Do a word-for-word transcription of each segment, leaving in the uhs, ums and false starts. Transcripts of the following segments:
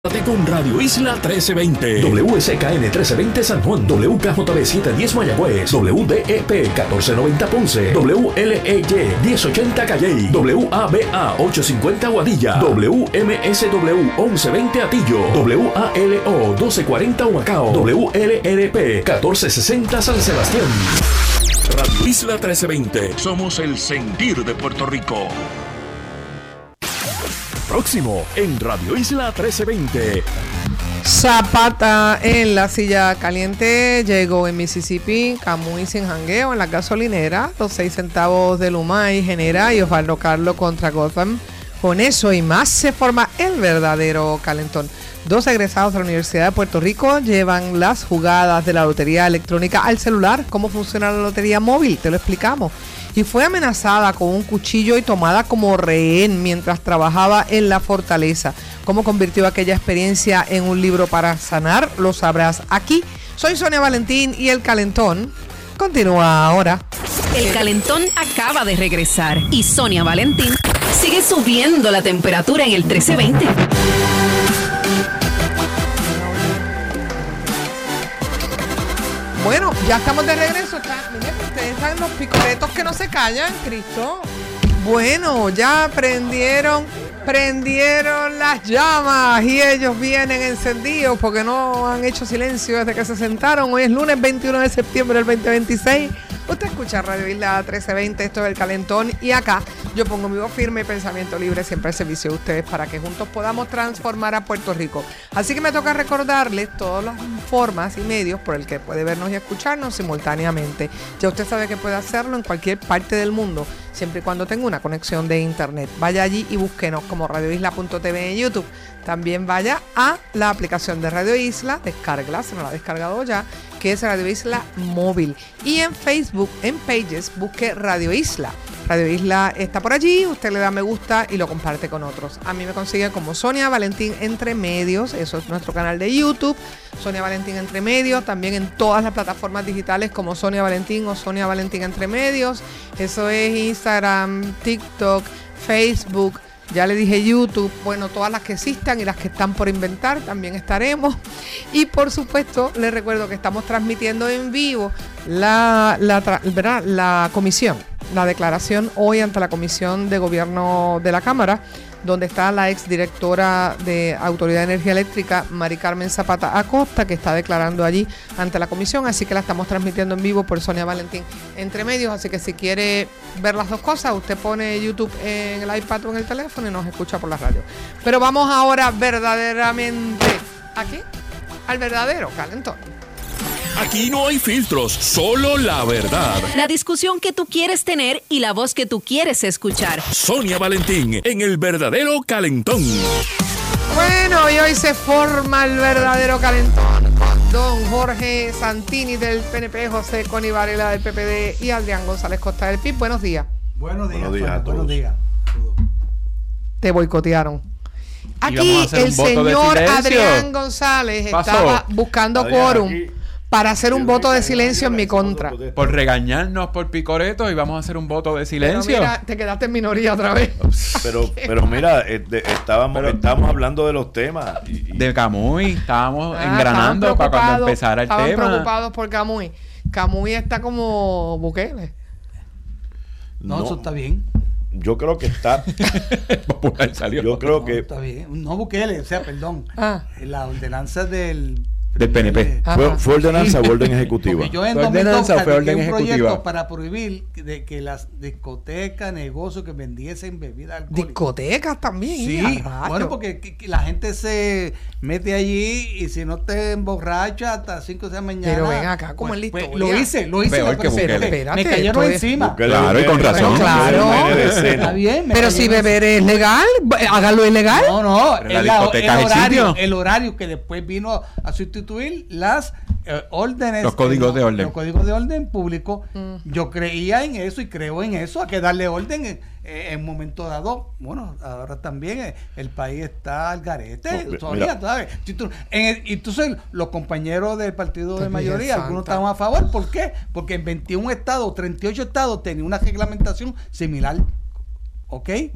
Con Radio Isla trece veinte, W S K N trece veinte San Juan, W K J B setecientos diez Mayagüez, W D E P catorce noventa Ponce, W L E Y diez ochenta Calley, W A B A ochocientos cincuenta Guadilla, W M S W once veinte Atillo, W A L O doce cuarenta Humacao, W L R P catorce sesenta San Sebastián. Radio Isla trece veinte, somos el sentir de Puerto Rico. Próximo en Radio Isla trece veinte. Zapata en la silla caliente, llegó en Mississippi, Camuy sin jangueo en la gasolinera, los seis centavos de Lumay genera y Osvaldo Carlos contra Gotham. Con eso y más se forma el verdadero calentón. Dos egresados de la Universidad de Puerto Rico llevan las jugadas de la lotería electrónica al celular. ¿Cómo funciona la lotería móvil? Te lo explicamos. Y fue amenazada con un cuchillo y tomada como rehén mientras trabajaba en la fortaleza. ¿Cómo convirtió aquella experiencia en un libro para sanar? Lo sabrás aquí. Soy Sonia Valentín y el calentón continúa ahora. El calentón acaba de regresar y Sonia Valentín sigue subiendo la temperatura en el trece veinte. Bueno, ya estamos de regreso. Está, miren, ustedes están los picoretos que no se callan, Cristo. Bueno, ya prendieron, prendieron las llamas y ellos vienen encendidos porque no han hecho silencio desde que se sentaron. Hoy es lunes veintiuno de septiembre del veinte veintiséis. Usted escucha Radio Isla trece veinte, esto es El Calentón, y acá yo pongo mi voz firme y pensamiento libre siempre al servicio de ustedes para que juntos podamos transformar a Puerto Rico. Así que me toca recordarles todas las formas y medios por el que puede vernos y escucharnos simultáneamente. Ya usted sabe que puede hacerlo en cualquier parte del mundo, siempre y cuando tenga una conexión de internet. Vaya allí y búsquenos como radio isla punto t v en YouTube. También vaya a la aplicación de Radio Isla, descárguela, se me la ha descargado ya, que es Radio Isla Móvil. Y en Facebook, en Pages, busque Radio Isla. Radio Isla está por allí, usted le da me gusta y lo comparte con otros. A mí me consigue como Sonia Valentín Entre Medios, eso es nuestro canal de YouTube, Sonia Valentín Entre Medios, también en todas las plataformas digitales como Sonia Valentín o Sonia Valentín Entre Medios, eso es Instagram, TikTok, Facebook. Ya le dije YouTube, bueno, todas las que existan y las que están por inventar, también estaremos. Y por supuesto, les recuerdo que estamos transmitiendo en vivo la, la, ¿verdad? la comisión, la declaración hoy ante la Comisión de Gobierno de la Cámara, donde está la exdirectora de Autoridad de Energía Eléctrica, Mari Carmen Zapata Acosta, que está declarando allí ante la comisión, así que la estamos transmitiendo en vivo por Sonia Valentín Entre Medios, así que si quiere ver las dos cosas, usted pone YouTube en el iPad o en el teléfono y nos escucha por la radio. Pero vamos ahora verdaderamente aquí al verdadero calentón. Aquí no hay filtros, solo la verdad. La discusión que tú quieres tener y la voz que tú quieres escuchar. Sonia Valentín en el verdadero calentón. Bueno, y hoy se forma el verdadero calentón con don Jorge Santini del P N P, José Coni Varela del P P D y Adrián González Costa del P I B. Buenos días. Buenos días. Buenos días a todos. Buenos días. Te boicotearon. Aquí el señor Adrián González estaba buscando quórum para hacer un voto de silencio en mi contra. Por regañarnos por picoretos y vamos a hacer un voto de silencio. Pero mira, te quedaste en minoría otra vez. Pero, pero mira, eh, de, estábamos, Pero- estábamos hablando de los temas. Y, y- De Camuy, estábamos Ah, engranando estaban para cuando preocupados- empezara el estaban tema. preocupados por Camuy. Camuy está como Bukele. No, no, eso está bien. yo creo que está. Popular salió. Yo creo No, que está bien. No Bukele, o sea, perdón. Ah. La ordenanza del... Del P N P. Ah. fue, Ajá. fue ordenanza o orden Sí, ejecutiva. porque yo en ¿Fue dos mil dos ordenanza o fue radiqué orden un ejecutiva? proyecto para prohibir de que las discotecas, negocios que vendiesen bebidas alcohólicas. Discotecas también. Sí, a rayos. bueno, porque que- que la gente se mete allí y si no te emborracha hasta cinco de la mañana. Pero ven acá, ¿cómo pues, es la pues, historia? lo hice, lo hice. Peor lo que hice, Bukele. me Espérate, cayeron esto es- encima. Bukele Claro, y con viene- razón. Claro. viene de seno. Está bien. me Pero si cayeron beber es legal, hágalo ilegal. No, no, Pero la el, la- discoteca el es el horario, sitio. el horario que después vino a sustituir las eh, órdenes. Los códigos eh, de orden. Los códigos de orden público. Yo creía en eso y creo en eso, hay que darle orden en, eh, en un momento dado. Bueno, ahora también eh, el país está al garete. No, todavía, mira. todavía. Si tú- en el- y entonces los compañeros del partido de Virgen mayoría, Santa. algunos estaban a favor. ¿Por qué? Porque en veintiún estados, treinta y ocho estados tenía una reglamentación similar. ¿Ok? Bueno,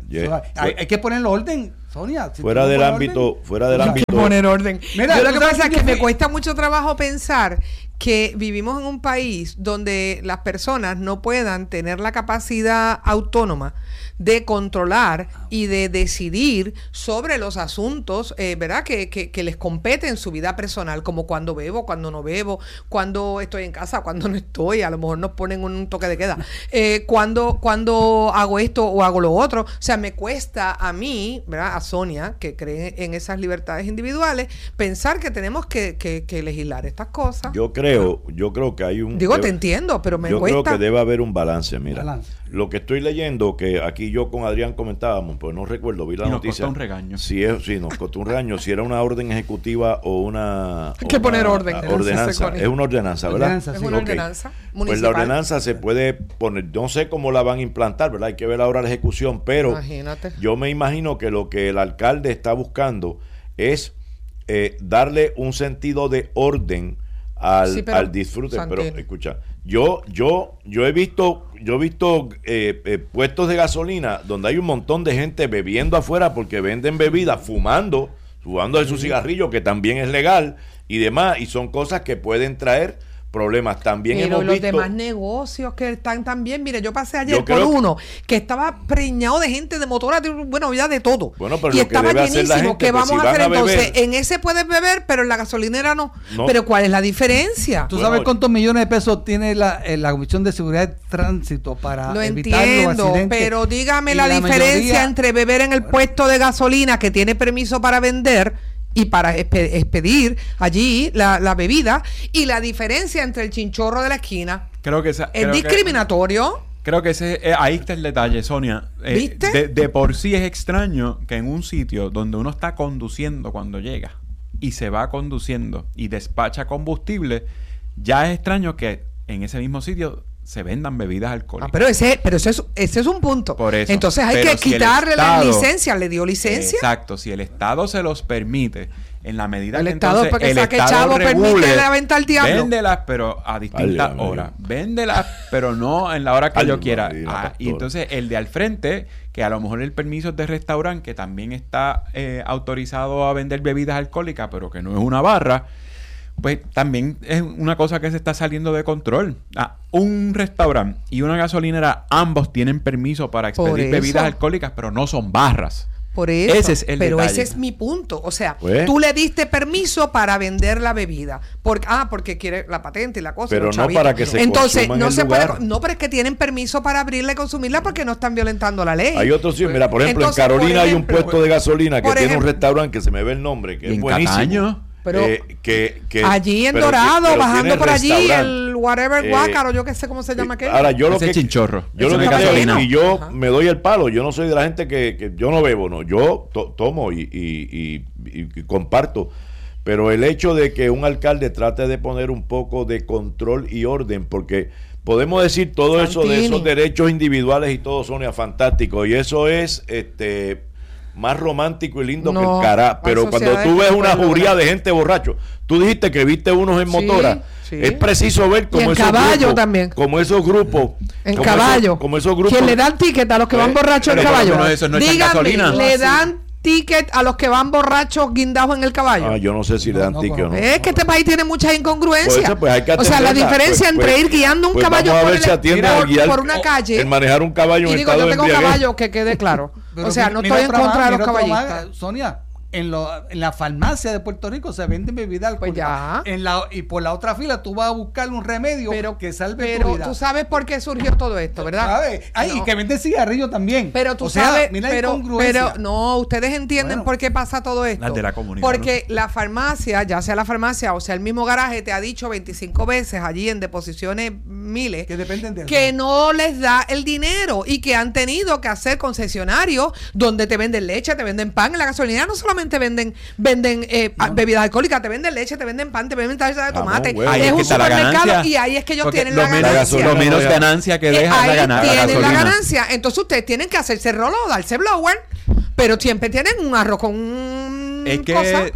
Yeah. Hay, hay que ponerlo orden, Sonia. Si fuera del ámbito, orden, fuera del hay ámbito. que poner orden. Mira, yo lo que pasa es que me fui... cuesta mucho trabajo pensar que vivimos en un país donde las personas no puedan tener la capacidad autónoma de controlar y de decidir sobre los asuntos, eh, ¿verdad? Que, que, que les compete en su vida personal, como cuando bebo, cuando no bebo, cuando estoy en casa, cuando no estoy, a lo mejor nos ponen un toque de queda, eh, cuando, cuando hago esto o hago lo otro. O sea, me cuesta a mí, ¿verdad? A Sonia, que cree en esas libertades individuales, pensar que tenemos que, que, que legislar estas cosas. Yo creo, yo creo que hay un... Digo, debe, te entiendo, pero me yo cuesta. Yo creo que debe haber un balance, mira. Balance. Lo que estoy leyendo, que aquí yo con Adrián comentábamos, pues no recuerdo, vi la y nos noticia. costó un regaño. Si es, sí, nos costó un regaño, si era una orden ejecutiva o una... Hay que una, poner orden. a, ordenanza. Es una ordenanza, ¿verdad? Ordenanza, Es sí. una Ok. ordenanza municipal. Pues la ordenanza se puede poner, no sé cómo la van a implantar, ¿verdad? Hay que ver ahora la ejecución, pero Imagínate. yo me imagino que lo que el alcalde está buscando es eh, darle un sentido de orden al, Sí, pero, al disfrute. Santino. Pero escucha, yo, yo, yo he visto, yo he visto eh, eh, puestos de gasolina donde hay un montón de gente bebiendo afuera porque venden bebidas, fumando, fumando de su cigarrillo, que también es legal y demás, y son cosas que pueden traer problemas. También Pero hemos los visto demás negocios que están también, mire, yo pasé ayer Yo por creo que- uno que estaba preñado de gente, de motora, de- bueno, ya de todo. Bueno, pero y lo que estaba debe hacer la llenísimo. gente, ¿Qué pues, vamos si a van hacer a entonces? beber- En ese puedes beber, pero en la gasolinera no. No. Pero ¿cuál es la diferencia? ¿Tú Bueno, sabes cuántos millones de pesos tiene la, eh, la Comisión de Seguridad de Tránsito para Lo evitar los entiendo, accidentes? pero dígame Y la, la diferencia mayoría- entre beber en el puesto de gasolina que tiene permiso para vender y para expe- expedir allí la, la bebida, y la diferencia entre el chinchorro de la esquina. Creo que esa, ¿Es creo que- discriminatorio? Creo que ese, eh, ahí está el detalle, Sonia. Eh, ¿Viste? De, de por sí es extraño que en un sitio donde uno está conduciendo cuando llega y se va conduciendo y despacha combustible, ya es extraño que en ese mismo sitio se vendan bebidas Ah, alcohólicas. pero ese, pero ese es, ese es un punto. Por eso. Entonces hay Pero que si el quitarle la Estado- licencia. ¿Le dio licencia? Exacto. Si el Estado se los permite, en la medida El que Estado, entonces porque el saque Estado chavo, permite regule, la venta al diablo. véndelas, pero a distintas Válgame horas. Dios. Véndelas, pero no en la hora que yo Válgame quiera. Dios, Ah, y pastor. entonces el de al frente, que a lo mejor el permiso es de restaurante, que también está eh, autorizado a vender bebidas alcohólicas, pero que no es una barra, pues también es una cosa que se está saliendo de control. Ah, un restaurante y una gasolinera, ambos tienen permiso para Por expedir bebidas eso. alcohólicas, pero no son barras. Por eso. Ese es el pero detalle. ese es mi punto. O sea, Pues. tú le diste permiso para vender la bebida. Porque, ah, porque quiere la patente y la cosa. Pero los no chavitos. para que se Entonces, consuma en no el se lugar. puede. No, pero es que tienen permiso para abrirla y consumirla porque no están violentando la ley. Hay otros sitios, mira, por ejemplo, Entonces, en Carolina por hay un ejemplo, puesto de gasolina que por tiene un ejemplo- restaurante que se me ve el nombre, que ¿Y es en buenísimo. Cataño? Pero Eh, que, que- allí en pero que- Dorado, pero bajando tiene por allí, restaurante. el whatever Eh, Guácaro, yo qué sé cómo se llama aquello. Ahora, yo lo Ese que es chinchorro. Yo Eso lo que está quiero- bueno. y yo Ajá. me doy el palo. Yo no soy de la gente que, que yo no bebo, no. Yo to- tomo y, y- y- y comparto. Pero el hecho de que un alcalde trate de poner un poco de control y orden, porque podemos decir todo eso de Santini. esos derechos individuales y todo, Sonia, fantástico. Y eso es este más romántico y lindo No, que el cará. hay Pero cuando sociedades tú que ves no una pueden juría lograr. de gente borracho, tú dijiste que viste unos en Sí, motora. sí. Es preciso ver como en esos caballo grupos, también. como esos grupos, En como caballo. esos- como esos grupos. Quien le dan ticket a los que van Eh, borrachos en pero por lo caballo. menos eso no echan Díganme, gasolina. le dan ticket a los que van borrachos guindados en el caballo. Ah, yo no sé si le dan No, no ticket o no. Es que este país tiene muchas incongruencias. Pues, pues, hay que o sea, la atenderla. diferencia Pues, entre pues, ir guiando un pues caballo vamos a por, ver el- si atiende a por- guiar por una o- calle. el manejar un caballo y en digo, estado yo de tengo embriaguez. caballo, que quede claro. Pero o sea, mi- no mira estoy en otra contra más, de los mira otra más, caballistas. Sonia, en, lo, en la farmacia de Puerto Rico se venden bebidas alcohólicas. ya. En la, y por la otra fila tú vas a buscar un remedio Pero, que salve pero tu vida. tú sabes por qué surgió todo esto, ¿verdad? ¿Sabes? Ay, No. y que venden cigarrillos también. Pero tú O sea, sabes, mira la pero, incongruencia. pero no, ustedes entienden Bueno. por qué pasa todo esto. Las de la comunidad, Porque la farmacia, ya sea la farmacia o sea el mismo garaje, te ha dicho veinticinco veces allí en deposiciones miles Que dependen de que eso. no les da el dinero y que han tenido que hacer concesionarios donde te venden leche, te venden pan. En la gasolinera no solamente venden venden eh, bebidas alcohólicas, te venden leche, te venden pan, te venden salsa de Vamos, tomate. huevo. Ahí es es que un está la supermercado ganancia. y ahí es que ellos Porque tienen lo la menos- ganancia. Lo menos Ya. ganancia que Eh, deja ahí la, gana- la tienen la gasolina. ganancia. Entonces ustedes tienen que hacerse rolo o darse blower, pero siempre tienen un arroz con un Es que cosa. es,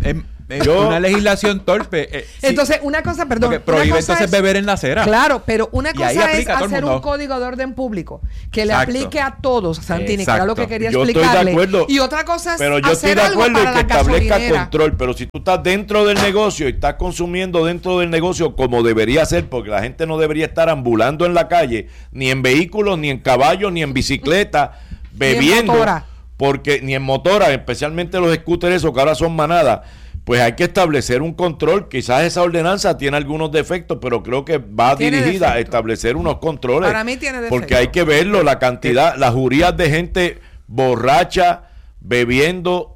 Es Yo- una legislación torpe. eh, sí, Entonces, una cosa, perdón. porque una prohíbe cosa entonces es- beber en la acera. Claro, pero una Y ahí cosa es aplica a todo el hacer un mundo. código de orden público que le Exacto. aplique a todos, Santini, que era lo que Exacto. quería Yo estoy de explicarle. acuerdo, y otra cosa es Pero yo estoy hacer de algo acuerdo en para que la establezca gasolinera. control, pero si tú estás dentro del negocio y estás consumiendo dentro del negocio como debería ser, porque la gente no debería estar ambulando en la calle, ni en vehículos, ni en caballos, ni en bicicleta, bebiendo, motora. porque ni en motora, especialmente los scooters esos que ahora son manadas, pues hay que establecer un control. Quizás esa ordenanza tiene algunos defectos, pero creo que va Tiene dirigida a defectos. establecer unos controles. Para mí tiene Porque defectos. hay que verlo, la cantidad, las jurías de gente borracha, bebiendo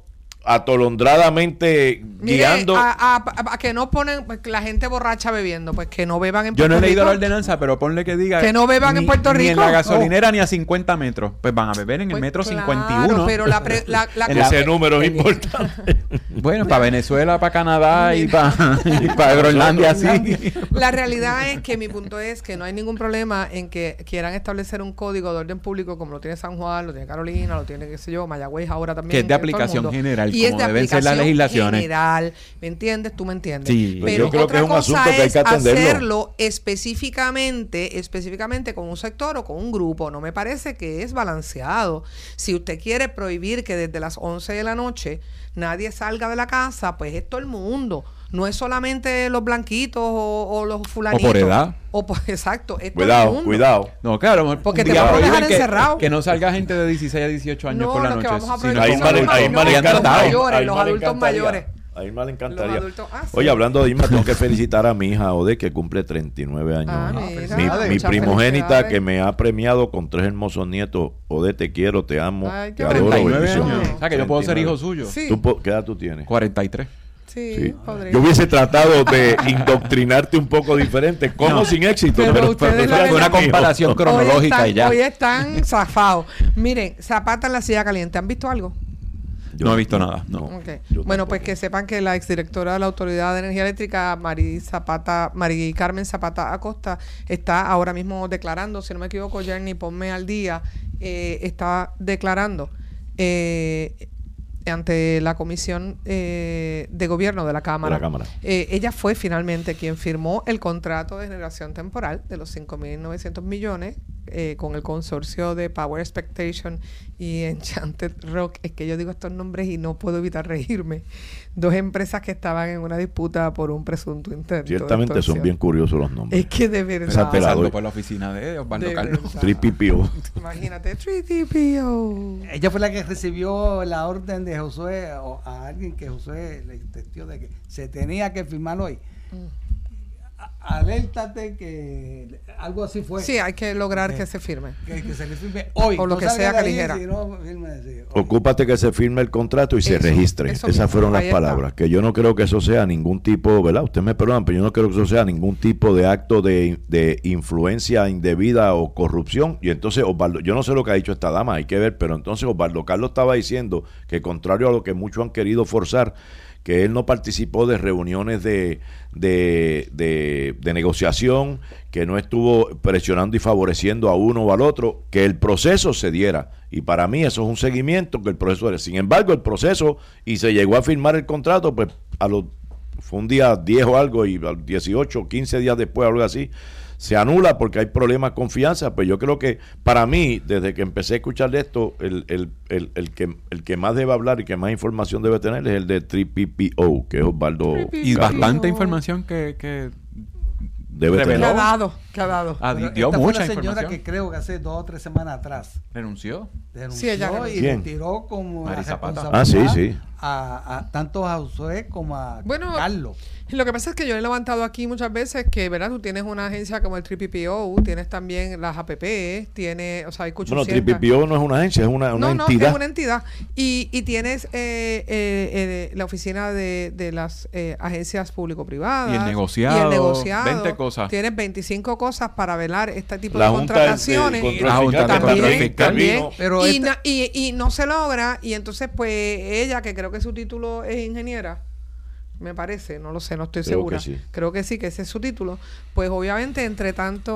atolondradamente, Mire, guiando. a, a- a- a que no ponen pues, la gente borracha bebiendo, pues que no beban en Yo Puerto no he leído Rico. la ordenanza, pero ponle que diga... Que no beban en ni- Puerto Ni en Rico. la gasolinera ni a cincuenta metros. Pues van a beber en el Pues metro claro, cincuenta y uno. pero la, pre- la, la En la- Ese número es importante. Bueno, para Venezuela, para Canadá y para para Groenlandia, así. La realidad es que mi punto es que no hay ningún problema en que quieran establecer un código de orden público como lo tiene San Juan, lo tiene Carolina, lo tiene, qué sé yo, Mayagüez ahora también. Que es de todo el aplicación mundo. general, y es como de deben ser las aplicación legislaciones. general, ¿me entiendes? Tú me entiendes. Sí. Pues Pero yo creo que otra es un cosa asunto que hay es que atenderlo. hacerlo específicamente, específicamente con un sector o con un grupo. No me parece que es balanceado. Si usted quiere prohibir que desde las once de la noche nadie salga de la casa, pues es todo el mundo. No es solamente los blanquitos o, o los fulanitos. O por edad. O por, exacto, es todo el Cuidado, mundo. cuidado. No, claro. Porque un te día vamos a prohíben dejar que, encerrado. Que no salga gente de dieciséis a dieciocho años No, por la lo que noche. vamos a sino prohibir Ahí que son mal- los son- ahí mayores, mal los encantado. mayores, Ahí los mal adultos encantaría. mayores. Ahí mal encantaría. Los adultos- ah, sí. Oye, hablando de Irma, tengo que felicitar a mi hija Ode, que cumple treinta y nueve años. Ah, hoy. mira, mi muchas mi primogénita felicidades. que me ha premiado con tres hermosos nietos. Ode, te quiero, te amo, Ay, te qué adoro, treinta y nueve bendiciones. años. O sea, que yo puedo ser treinta y nueve. hijo suyo. Sí. ¿Tú po- ¿Qué edad tú tienes? cuarenta y tres. Sí, Sí. podría. Yo hubiese tratado de indoctrinarte un poco diferente, como No. sin éxito, Pero pero, ustedes pero la ya verdad- Una no, mijo. comparación Hoy cronológica están, y ya. Hoy están zafados. Miren, Zapata en la silla caliente. ¿Han visto algo? Yo No he visto nada, no. Ok. Yo Bueno, tampoco. pues que sepan que la exdirectora de la Autoridad de Energía Eléctrica, Mari Zapata, Mari Carmen Zapata Acosta, está ahora mismo declarando, si no me equivoco, Jerny, ponme al día, eh, está declarando eh, ante la Comisión eh, de Gobierno de la Cámara. De la Cámara. Eh, ella fue finalmente quien firmó el contrato de generación temporal de los cinco mil novecientos millones eh, con el consorcio de Power Expectation y Enchanted Rock. Es que yo digo estos nombres y no puedo evitar reírme. Dos empresas que estaban en una disputa por un presunto intento. de Ciertamente son extorsión. bien curiosos los nombres. Es que de verdad. Esa te la Pasando doy. por la oficina de Osvaldo de Carlos. verdad. tres P P O. Imagínate, tres T P O. Ella fue la que recibió la orden de Josué o a alguien que Josué le insistió de que se tenía que firmar hoy. A- Alértate que algo así fue. Sí, hay que lograr Eh, que se firme. Que, que se le firme hoy. O lo que salga sea de que ahí, dijera. si no, firme así, hoy. Ocúpate que se firme el contrato y se Eso, registre. eso Esas mismo, fueron las ahí está. palabras. Que yo no creo que eso sea ningún tipo, ¿verdad? Ustedes me perdonan, pero yo no creo que eso sea ningún tipo de acto de, de influencia indebida o corrupción. Y entonces Osvaldo, yo no sé lo que ha dicho esta dama, hay que ver, pero entonces Osvaldo Carlos estaba diciendo que contrario a lo que muchos han querido forzar, que él no participó de reuniones de, de, de, de negociación, que no estuvo presionando y favoreciendo a uno o al otro, que el proceso se diera. Y para mí eso es un seguimiento que el proceso era. Sin embargo, el proceso, y se llegó a firmar el contrato, pues a los fue un día diez o algo, y a los dieciocho, quince días después, algo así, se anula porque hay problemas de confianza. Pues yo creo que para mí, desde que empecé a escuchar de esto, el, el, el, el, que, el que más debe hablar y que más información debe tener es el de tres P P O, que es Osvaldo Y Carlos. bastante información que, que Debe reveló. Que ha tener. dado, que ha dado. ah, Pero dio esta fue mucha la señora información. que creo que hace dos o tres semanas atrás Renunció. denunció Sí, ella y ¿Quién? retiró como Mari la Zapata. responsabilidad Ah, sí, sí. A, a tanto a Josué como a Bueno, Carlos. Lo que pasa es que yo he levantado aquí muchas veces que, ¿verdad? Tú tienes una agencia como el tres P P O, tienes también las A P P, tienes, o sea, hay Bueno, ochocientas. tres P P O no es una agencia, es una, una no, entidad. no, es una entidad. Y, y tienes eh, eh, eh, la oficina de, de las eh, agencias público-privadas. Y el negociado, Y el negociado. veinte cosas. Tienes veinticinco cosas para velar este tipo La de Junta contrataciones. de La Junta de Control Control también, Fiscal. también. vino. Pero y, esta- na- y, y no se logra, y entonces pues ella, que creo que su título es ingeniera, me parece, no lo sé, no estoy Creo segura. que sí. Creo que sí, que ese es su título. Pues obviamente, entre tanto,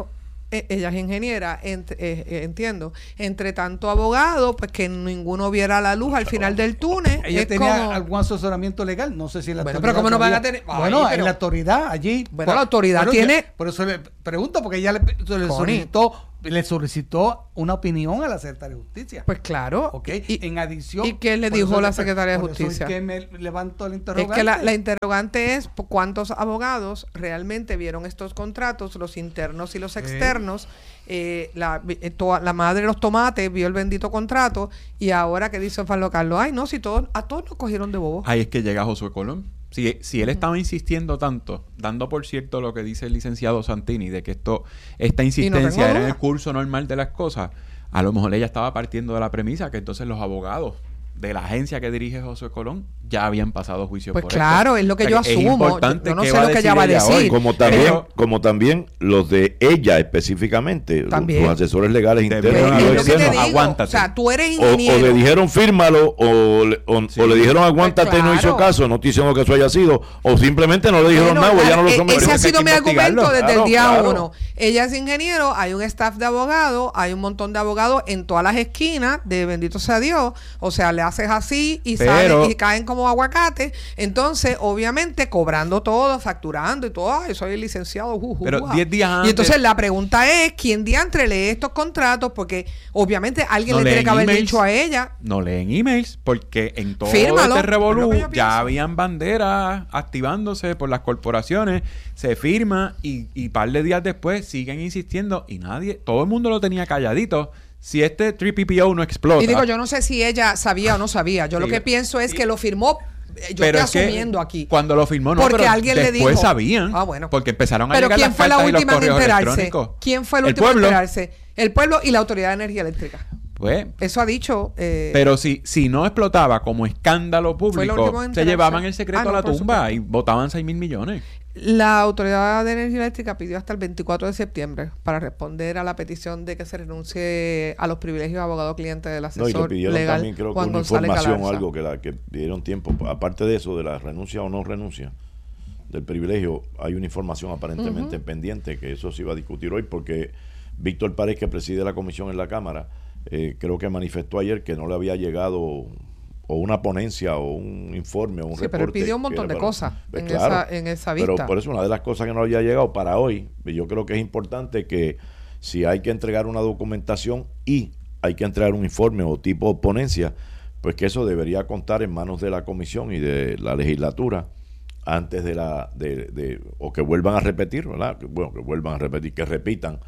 eh, ella es ingeniera, ent, eh, eh, entiendo, entre tanto abogado, pues que ninguno viera la luz al final del túnel. Ella es tenía como, algún asosoramiento legal, no sé si la bueno, autoridad pero ¿cómo no van a todavía- tener? Ay, Bueno, pero- en la autoridad allí. Bueno, la autoridad Bueno, tiene- yo- por eso le pregunto, porque ella le, le Connie. solicitó, le solicitó una opinión a la Secretaría de Justicia. Pues claro. Ok, Y, en adición. ¿y qué le por dijo eso la le- Secretaría de por eso Justicia? Es que me levanto el es interrogante. que la, la interrogante es po- cuántos abogados realmente vieron estos contratos, los internos y los externos. Eh, la, eh, toda- la madre de los tomates vio el bendito contrato y ahora que dice Pablo Carlos, ay no, si todos, a todos nos cogieron de bobos. Ahí es que llega Josué Colón. Si, si él estaba insistiendo tanto, dando por cierto lo que dice el licenciado Santini, de que esto esta insistencia tengo era en duda. el curso normal de las cosas, a lo mejor ella estaba partiendo de la premisa que entonces los abogados de la agencia que dirige Josué Colón ya habían pasado juicio Pues por claro, esto. es lo que O sea, yo es asumo. importante Yo no qué sé va lo que ella va a ella decir. hoy. Como también, Pero- como también los de ella específicamente, los- También. los asesores legales Debieron internos Pues, y es haber lo los que te dicho, externos, digo. aguántate. O sea, tú eres o, o ingeniero. le dijeron fírmalo o, le- o, Sí. o le dijeron aguántate Pues y no hizo claro. caso, no estoy diciendo que eso haya sido, o simplemente no le dijeron Bueno, nada o ella no lo e- sometió. ese ha Hay que sido mi investigarlo. argumento desde Claro, el día claro. uno. Ella es ingeniero, hay un staff de abogados, hay un montón de abogados en todas las esquinas, de bendito sea Dios. O sea, le haces así y Pero- salen y caen como aguacate. Entonces, obviamente, cobrando todo, facturando y todo. Ay, soy licenciado. ju, ju, Pero ju, diez días Y antes- entonces la pregunta es, ¿quién diantre lee estos contratos? Porque obviamente alguien No le tiene leen que haber emails. dicho a ella. No leen emails porque en todo Fírmalo, este es lo revolú que yo pienso. ya habían banderas activándose por las corporaciones, se firma y, y par de días después siguen insistiendo y nadie, todo el mundo lo tenía calladito. Si este tres P P O no explota. Y digo, yo no sé si ella sabía o no sabía. Yo Sí. lo que pienso es Y- que lo firmó. eh, Yo pero estoy es que asumiendo aquí. Cuando lo firmó, no, Porque pero alguien le después dijo. sabían. Ah, bueno. Porque empezaron a Pero llegar ¿quién las fue la cartas y los última en correos enterarse? electrónicos. ¿Quién fue el, El último pueblo. en enterarse? El pueblo y la Autoridad de Energía Eléctrica. Pues, Eso ha dicho. eh, pero si, si no explotaba como escándalo Fue lo último público, en se enterarse. llevaban el secreto Ah, no, a la por tumba supuesto. y votaban seis mil millones. La Autoridad de Energía Eléctrica pidió hasta el veinticuatro de septiembre para responder a la petición de que se renuncie a los privilegios de abogado cliente del No, asesor y le pidieron legal también, creo que Juan una González información o Galarza. algo que, la, que pidieron tiempo. Aparte de eso, de la renuncia o no renuncia del privilegio, hay una información aparentemente pendiente que eso se iba a discutir hoy porque Víctor Párez, que preside la comisión en la Cámara, eh, creo que manifestó ayer que no le había llegado o una ponencia o un informe o un Sí, reporte. pero él pidió un montón que de era para- cosas Pues en, claro, esa, en esa pero vista. por eso una de las cosas que no había llegado para hoy, yo creo que es importante que si hay que entregar una documentación y hay que entregar un informe o tipo ponencia, pues que eso debería contar en manos de la comisión y de la legislatura antes de la de, de o que vuelvan a repetir, ¿verdad? Que, bueno, que vuelvan a repetir, que repitan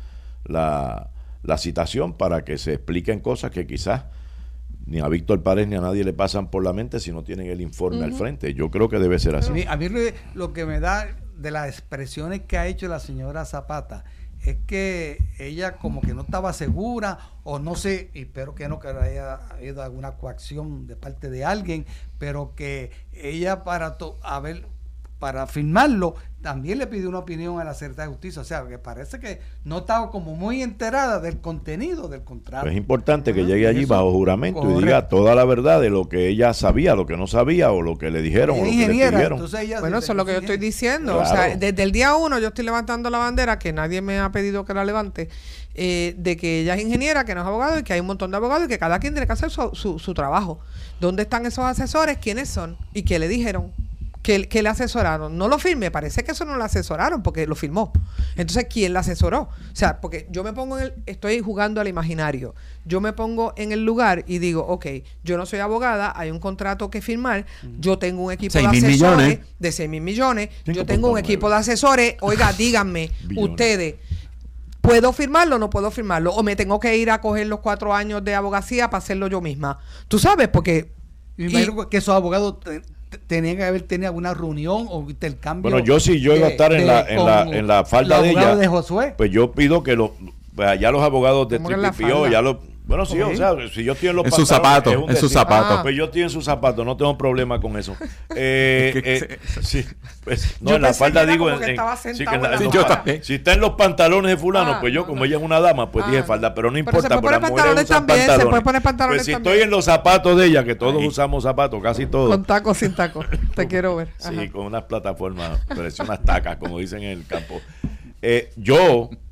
la, la citación para que se expliquen cosas que quizás ni a Víctor Párez ni a nadie le pasan por la mente si no tienen el informe al frente. Yo creo que debe ser así. A mí, a mí lo- lo que me da de las expresiones que ha hecho la señora Zapata es que ella como que no estaba segura o no sé, y espero que no que haya habido alguna coacción de parte de alguien, pero que ella para to- a ver, para firmarlo también le pidió una opinión a la Secretaría de Justicia, o sea, que parece que no estaba como muy enterada del contenido del contrato. Pues es importante que Ajá, llegue allí eso, bajo juramento y diga correcto. toda la verdad de lo que ella sabía, lo que no sabía o lo que le dijeron o Ella lo es que le ingeniera, pidieron. entonces ella Bueno, dice, eso es lo que yo sí, estoy diciendo. Claro. O sea, desde el día uno yo estoy levantando la bandera, que nadie me ha pedido que la levante, eh, de que ella es ingeniera, que no es abogado y que hay un montón de abogados y que cada quien tiene que hacer su, su, su trabajo. ¿Dónde están esos asesores? ¿Quiénes son? ¿Y qué le dijeron? ¿Qué, qué le asesoraron? No lo firme, parece que eso no lo asesoraron porque lo firmó. Entonces, ¿quién la asesoró? O sea, porque yo me pongo en el, estoy jugando al imaginario. Yo me pongo en el lugar y digo, ok, yo no soy abogada, hay un contrato que firmar, yo tengo un equipo de Seis mil asesores millones. de seis mil millones, yo cinco tengo un punto equipo nueve. de asesores, oiga, díganme, Billones. ustedes, ¿puedo firmarlo o no puedo firmarlo? ¿O me tengo que ir a coger los cuatro años de abogacía para hacerlo yo misma? Tú sabes, porque... Me y- imagino que esos abogados te- te- tenían que haber tenido alguna reunión o intercambio. Bueno, yo sí, yo iba a de- estar en de- la, en la, con en la falda los de abogados ella. de Josué. Pues yo pido que los, pues allá los abogados de ¿Cómo que en la T P P O, falda? ya los, bueno, sí, Sí. o sea, si yo estoy en los En sus pantalones, zapatos, es un en sus decir. zapatos. Pues yo estoy en sus zapatos, no tengo problema con eso. Eh, Es que eh, sí, pues, no, Yo en la pensé falda que era digo, como en- que en- estaba sí, que sentado en la- en la sí, yo falda. también. si está en los pantalones de fulano, Ah, pues yo no, como no. ella es una dama, pues Ah, dije no. falda, pero no Pero importa, se puede porque poner las mujeres pantalones usan también, se pantalones. puede poner pantalones Pues si también. estoy en los zapatos de ella, que todos Ahí. usamos zapatos, casi todos. Con tacos, sin tacos. Te quiero ver. Sí, Ajá. con unas plataformas, parecen unas tacas, como dicen en el campo. Eh, yo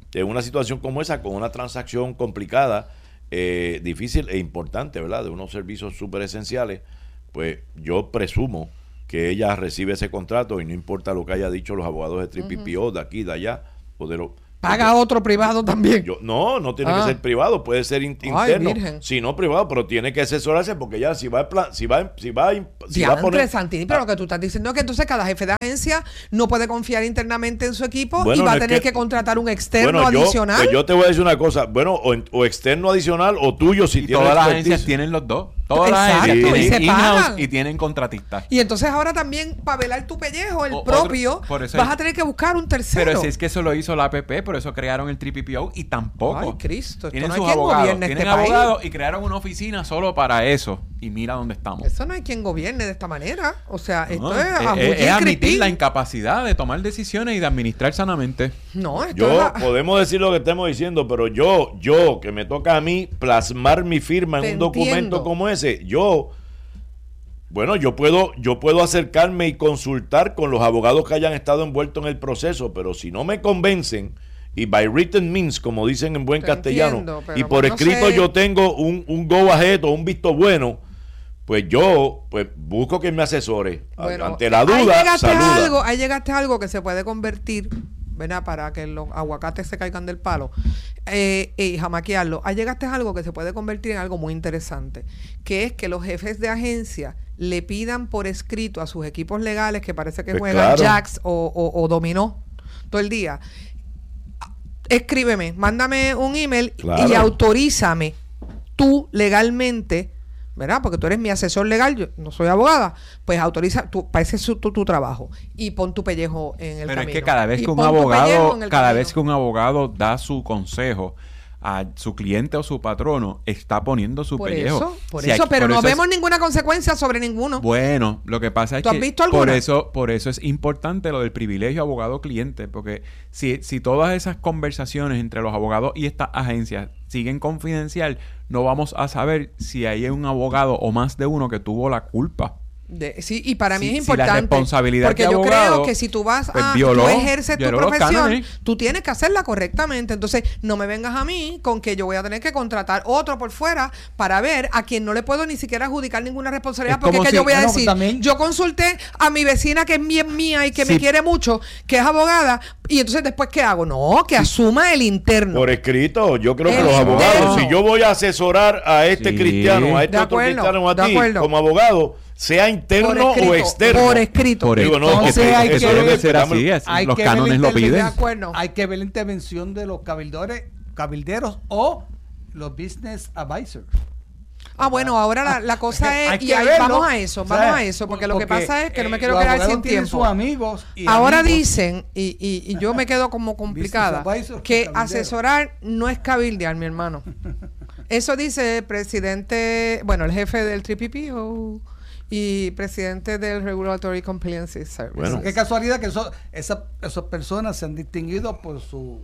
en una situación como esa, con una transacción complicada, eh, difícil e importante, ¿verdad? De unos servicios súper esenciales, pues yo presumo que ella recibe ese contrato y no importa lo que haya dicho los abogados de Triple P O, de aquí, de allá, poder... Paga otro privado también. Yo, no, no tiene ah. que ser privado, puede ser in, Ay, interno, virgen. si no privado, pero tiene que asesorarse porque ya si va a plan, si va, si va, si va a Diantre, poner, Santini, pero lo que tú estás diciendo es que entonces cada jefe de agencia no puede confiar internamente en su equipo Bueno, y va no a es tener que- que, contratar un externo bueno, yo, adicional. pues yo te voy a decir una cosa, bueno, o, o externo adicional o tuyo si Y tienes todas las expertise. agencias tienen los dos. Todas las Exacto, agencias y tienen se in-house pagan. y tienen contratistas. Y entonces ahora también para velar tu pellejo, el O- otro- propio, por eso vas hay- a tener que buscar un tercero. Pero si es que eso lo hizo la A P P, por eso crearon el Triple P O y tampoco. Ay, Cristo, esto Tienen no hay sus quien abogados, gobierne tienen este país. abogados y crearon una oficina solo para eso. Y mira dónde estamos. Eso no hay quien gobierne de esta manera. O sea, esto No, es es, a es- Julián es admitir Crispín. la incapacidad de tomar decisiones y de administrar sanamente. No, esto Yo, es a- podemos decir lo que estemos diciendo, pero yo, yo, que me toca a mí plasmar mi firma en Te un documento entiendo. como ese, yo, bueno, yo puedo, yo puedo acercarme y consultar con los abogados que hayan estado envueltos en el proceso, pero si no me convencen, y by written means, como dicen en buen Te castellano, entiendo, pero y por pues no escrito sé. yo tengo un, un go ahead o un visto bueno, pues yo pues busco que me asesore. Bueno, Ante la ahí duda, llegaste a saluda. algo, ahí llegaste a algo que se puede convertir, ¿verdad? Para que los aguacates se caigan del palo eh, y jamaquearlo. Ahí llegaste a algo que se puede convertir en algo muy interesante, que es que los jefes de agencia le pidan por escrito a sus equipos legales que parece que Pues juegan claro. jacks o, o, o dominó todo el día. Escríbeme, mándame un email Claro. y autorízame tú legalmente, ¿verdad? Porque tú eres mi asesor legal, yo no soy abogada, pues autoriza, tú, para ese es tu, tu, tu trabajo y pon tu pellejo en el Pero camino. es que cada vez Y que un pon tu pellejo abogado, en el cada camino. vez que un abogado da su consejo a su cliente o su patrono, está poniendo su Por pellejo. eso, por Si eso, hay- pero por no eso es- vemos ninguna consecuencia sobre ninguno. Bueno, lo que pasa es ¿Tú has que visto por alguna? eso, por eso es importante lo del privilegio abogado-cliente, porque si, si todas esas conversaciones entre los abogados y estas agencias siguen confidencial, no vamos a saber si hay un abogado o más de uno que tuvo la culpa. De- sí, y para mí Si- es si la importante. responsabilidad porque de yo abogado, creo que si tú vas pues, a. violó- tú ejerces tu violó los profesión, cánones. tú tienes que hacerla correctamente. Entonces, no me vengas a mí con que yo voy a tener que contratar otro por fuera para ver a quien no le puedo ni siquiera adjudicar ninguna responsabilidad. Es Porque es como que si- yo voy a bueno, decir, también- yo consulté a mi vecina que es bien mía y que me Sí. quiere mucho, que es abogada, y entonces después, ¿qué hago? No, que asuma el interno. Por escrito, yo creo que El los interno. abogados, si yo voy a asesorar a este Sí. cristiano, a este De otro acuerdo, cristiano, o a de ti, acuerdo. como abogado, sea Por interno escrito, o externo. por escrito. Por Digo, no, Entonces que- hay que que eso debe es- ser así, dame- es- Hay los que ver cánones la lo intervención- piden. De acuerdo. Hay que ver la intervención de los cabildores, cabilderos o los business advisors. Ah, bueno, ahora la, la cosa Hay es, y que ahí verlo, vamos a eso, vamos ¿sabes? a eso, porque lo que Porque, pasa es que no me eh, quiero los quedar abogados sin tienen tiempo. sus amigos y Ahora amigos. dicen, y, y, y yo me quedo como complicada, Business advisor, que cabildero. asesorar no es cabildear, mi hermano. Eso dice el presidente, bueno, el jefe del Triple P O y presidente del Regulatory Compliance Service. Bueno. Qué casualidad que eso, esa- esas personas se han distinguido por su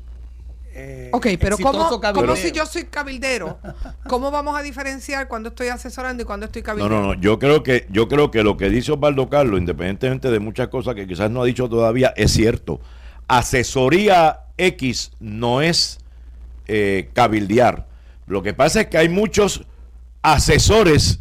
eh, Ok, pero ¿cómo, exitoso ¿cómo cabildeo. si yo soy cabildero? ¿Cómo vamos a diferenciar cuando estoy asesorando y cuando estoy No, cabildero? no, no. Yo creo que, yo creo que lo que dice Osvaldo Carlos, independientemente de muchas cosas que quizás no ha dicho todavía, es cierto. Asesoría X no es eh, cabildear. Lo que pasa es que hay muchos asesores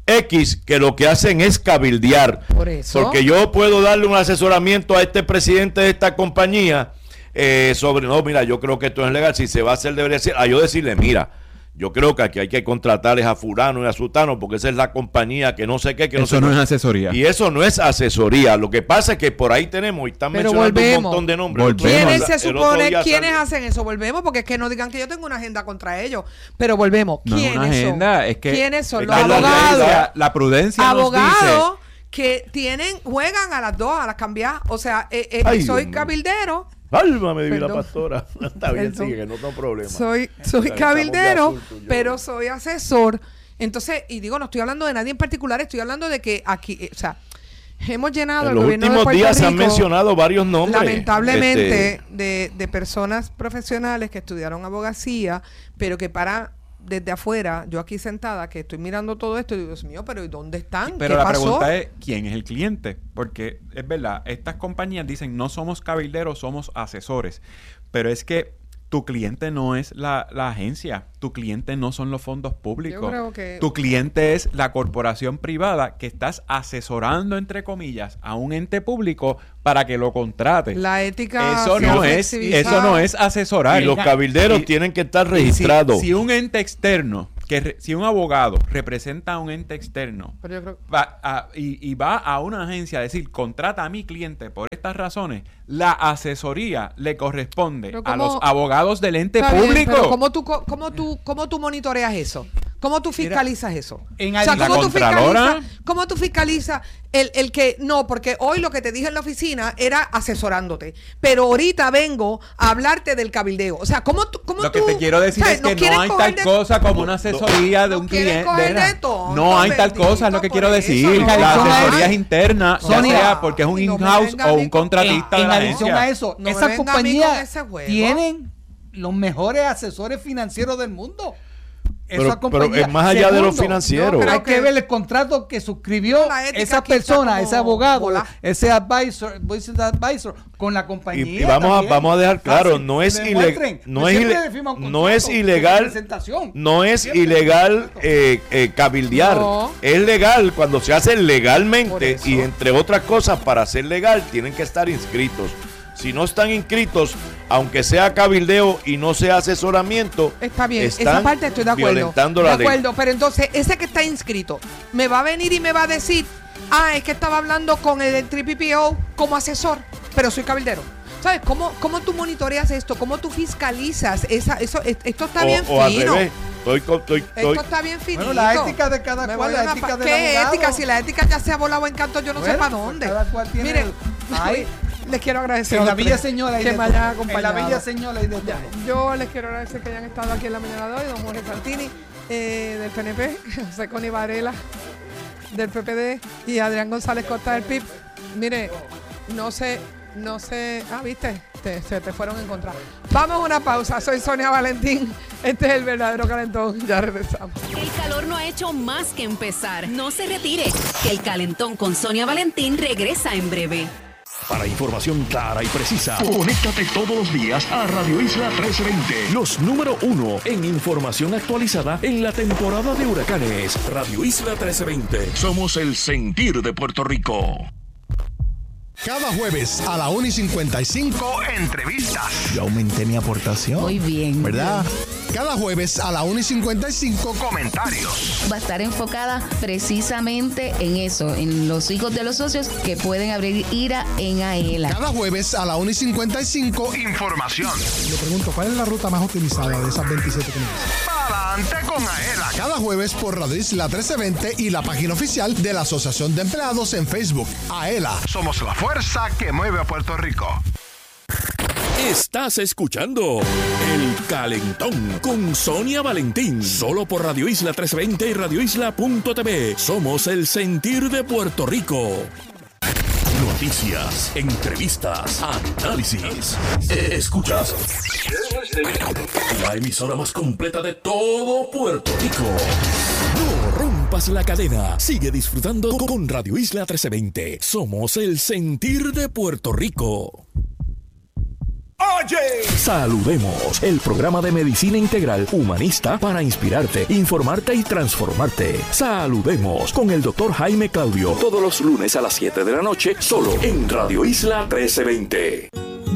X que lo que hacen es cabildear. Por eso. Porque yo puedo darle un asesoramiento a este presidente de esta compañía eh, sobre, no, mira, yo creo que esto es legal, si se va a hacer, debería ser, a yo decirle, mira, yo creo que aquí hay que contratarles a fulano y a sutano porque esa es la compañía que no sé qué, que no Eso sé no qué. es asesoría. Y eso no es asesoría. Lo que pasa es que por ahí tenemos, y están Pero mencionando volvemos. un montón de nombres. Volvemos. ¿Quiénes El se otro supone, día quiénes salió- hacen eso? Volvemos, porque es que no digan que yo tengo una agenda contra ellos. Pero volvemos. No es ¿Quiénes una agenda, son? es que- ¿Quiénes son? es Los que la abogados. realidad- La prudencia nos Abogados dice... que tienen, juegan a las dos, a las cambiadas. O sea, eh, eh, Ay, soy Dios mío. cabildero. Álmame, divina Perdón. pastora. Está bien, Perdón. sigue, que no tengo problema. Soy, soy Estamos de cabildero, azul, tú y yo. pero soy asesor. Entonces, y digo, no estoy hablando de nadie en particular, estoy hablando de que aquí, eh, o sea, hemos llenado En el los gobierno de últimos Puerto días se han Rico, mencionado varios nombres. lamentablemente, Este, de, de personas profesionales que estudiaron abogacía, pero que para desde afuera, yo aquí sentada, que estoy mirando todo esto, y digo, Dios mío, pero ¿y dónde están? Pero ¿Qué la pasó? pregunta es, ¿quién es el cliente? Porque es verdad, estas compañías dicen, no somos cabilderos, somos asesores. Pero es que tu cliente no es la, la agencia, tu cliente no son los fondos públicos. Yo creo que- Tu cliente es la corporación privada que estás asesorando, entre comillas, a un ente público para que lo contrate. La ética Eso se no ha es, flexibilizado. eso no es asesorar. Y los cabilderos Y- tienen que estar y si- registrados. Si, un ente externo, que re- si un abogado representa a un ente externo Pero yo creo- va a- y, y va a una agencia a decir, contrata a mi cliente por estas razones, la asesoría le corresponde Pero a ¿cómo- los abogados del ente Está bien, público. pero ¿cómo tú, co- cómo, tú, ¿cómo tú monitoreas eso? ¿Cómo tú fiscalizas eso? en o sea, la ¿cómo tú Contralora. fiscalizas, ¿cómo tú fiscalizas el, el que no? Porque hoy lo que te dije en la oficina era asesorándote, pero ahorita vengo a hablarte del cabildeo. O sea, ¿cómo tú? Cómo Lo que tú- te quiero decir ¿sabes? es Nos que quieren no hay coger tal de- cosa como una asesoría de nos un quieren cliente. coger de- de tonto, no hay tal bendito, cosa, es lo que por quiero eso, decir. no. La Adición a asesoría eso- es interna, ya Sonia, sea porque es un y no me in-house venga a o mí un con- contratista en de la adición agencia. a eso, No me esas venga a mí con compañías ese juego. tienen los mejores asesores financieros del mundo. Pero- Esas pero compañías. es más allá de lo Segundo, financiero. yo creo Hay que que- ver el contrato que suscribió La ética esa aquí está persona, como ese abogado, volá. ese advisor, business advisor con la compañía. Y, y vamos a también. vamos a dejar claro, Fácil, no es demuestren. ilegal, no es, Siempre ile- le firman un no es contrato de ilegal, representación. no es Siempre. ilegal eh, eh, cabildear, No. es legal cuando se hace Por legalmente eso. y entre otras cosas para ser legal tienen que estar inscritos. Si no están inscritos, aunque sea cabildeo y no sea asesoramiento, Está bien, esa están parte estoy de acuerdo. violentando de la ley. acuerdo, pero entonces ese que está inscrito me va a venir y me va a decir, ah, es que estaba hablando con el P P O como asesor, pero soy cabildero. ¿Sabes? ¿Cómo, cómo tú monitoreas esto? ¿Cómo tú fiscalizas? Esa, eso, es- esto está o, bien o al fino. revés. Estoy, con- estoy- estoy- Esto está bien finito. Bueno, la ética de cada Me cual, voy la a una ética pa- del ¿Qué abogado. ética? Si la ética ya se ha volado en canto, yo no sé Bueno, para pues dónde. cada cual tiene Miren, el- Ay. les quiero agradecer. En la a los Villa tres Señora hay que de me todo. hayan En la acompañado. Villa Señora hay de todo. Yo les quiero agradecer que hayan estado aquí en la mañana de hoy, don Jorge Santini, eh, del P N P, José Connie Varela, del P P D, y Adrián González Costa, del P I B. Mire, no sé, no sé, ah, viste, te, se te fueron a encontrar. Vamos a una pausa, soy Sonia Valentín, este es el verdadero calentón, ya regresamos. El calor no ha hecho más que empezar. No se retire, que el calentón con Sonia Valentín regresa en breve. Para información clara y precisa, conéctate todos los días a Radio Isla trece veinte, los número uno en información actualizada en la temporada de huracanes. Radio Isla trece veinte, somos el sentir de Puerto Rico. Cada jueves a la una y cincuenta y cinco, entrevistas. Yo aumenté mi aportación. Muy bien. ¿Verdad? Cada jueves a la una y cincuenta y cinco, comentarios. Va a estar enfocada precisamente en eso, en los hijos de los socios que pueden abrir IRA en AELA. Cada jueves a la una y cincuenta y cinco, información. Le pregunto, ¿cuál es la ruta más optimizada de esas veintisiete que me dicen? Adelante con AELA. Cada jueves por Radio Isla trece veinte y la página oficial de la Asociación de Empleados en Facebook. AELA. Somos la fuerza que mueve a Puerto Rico. Estás escuchando El Calentón con Sonia Valentín, solo por Radio Isla trescientos veinte y radio isla punto t v. Somos el sentir de Puerto Rico. Noticias, entrevistas, análisis. Escuchas la emisora más completa de todo Puerto Rico. No rompas la cadena. Sigue disfrutando con Radio Isla trece veinte. Somos el sentir de Puerto Rico. Oye, saludemos, el programa de medicina integral humanista para inspirarte, informarte y transformarte. Saludemos con el doctor Jaime Claudio, todos los lunes a las siete de la noche, solo en Radio Isla trece veinte.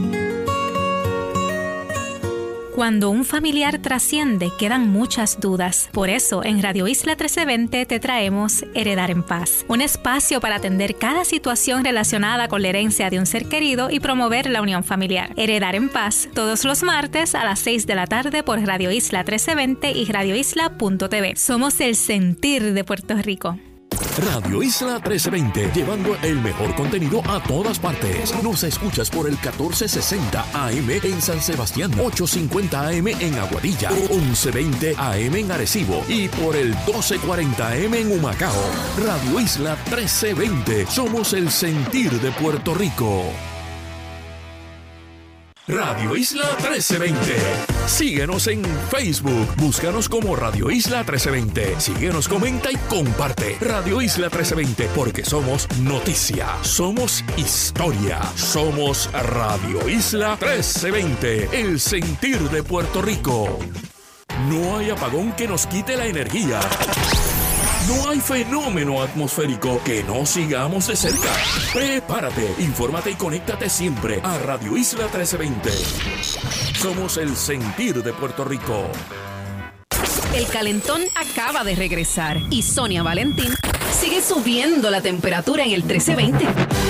Cuando un familiar trasciende, quedan muchas dudas. Por eso, en Radio Isla trece veinte te traemos Heredar en Paz, un espacio para atender cada situación relacionada con la herencia de un ser querido y promover la unión familiar. Heredar en Paz, todos los martes a las seis de la tarde por Radio Isla trece veinte y radio isla punto t v. Somos el sentir de Puerto Rico. Radio Isla trece veinte, llevando el mejor contenido a todas partes. Nos escuchas por el catorce sesenta A M en San Sebastián, ochocientos cincuenta A M en Aguadilla, once veinte A M en Arecibo y por el doce cuarenta A M en Humacao. Radio Isla trece veinte, somos el sentir de Puerto Rico. Radio Isla trece veinte. Síguenos en Facebook. Búscanos como Radio Isla trece veinte. Síguenos, comenta y comparte. Radio Isla trece veinte, porque somos noticia, somos historia, somos Radio Isla trece veinte, el sentir de Puerto Rico. No hay apagón que nos quite la energía. No hay fenómeno atmosférico que no sigamos de cerca. Prepárate, infórmate y conéctate siempre a Radio Isla trece veinte. Somos el sentir de Puerto Rico. El calentón acaba de regresar y Sonia Valentín sigue subiendo la temperatura en el trece veinte.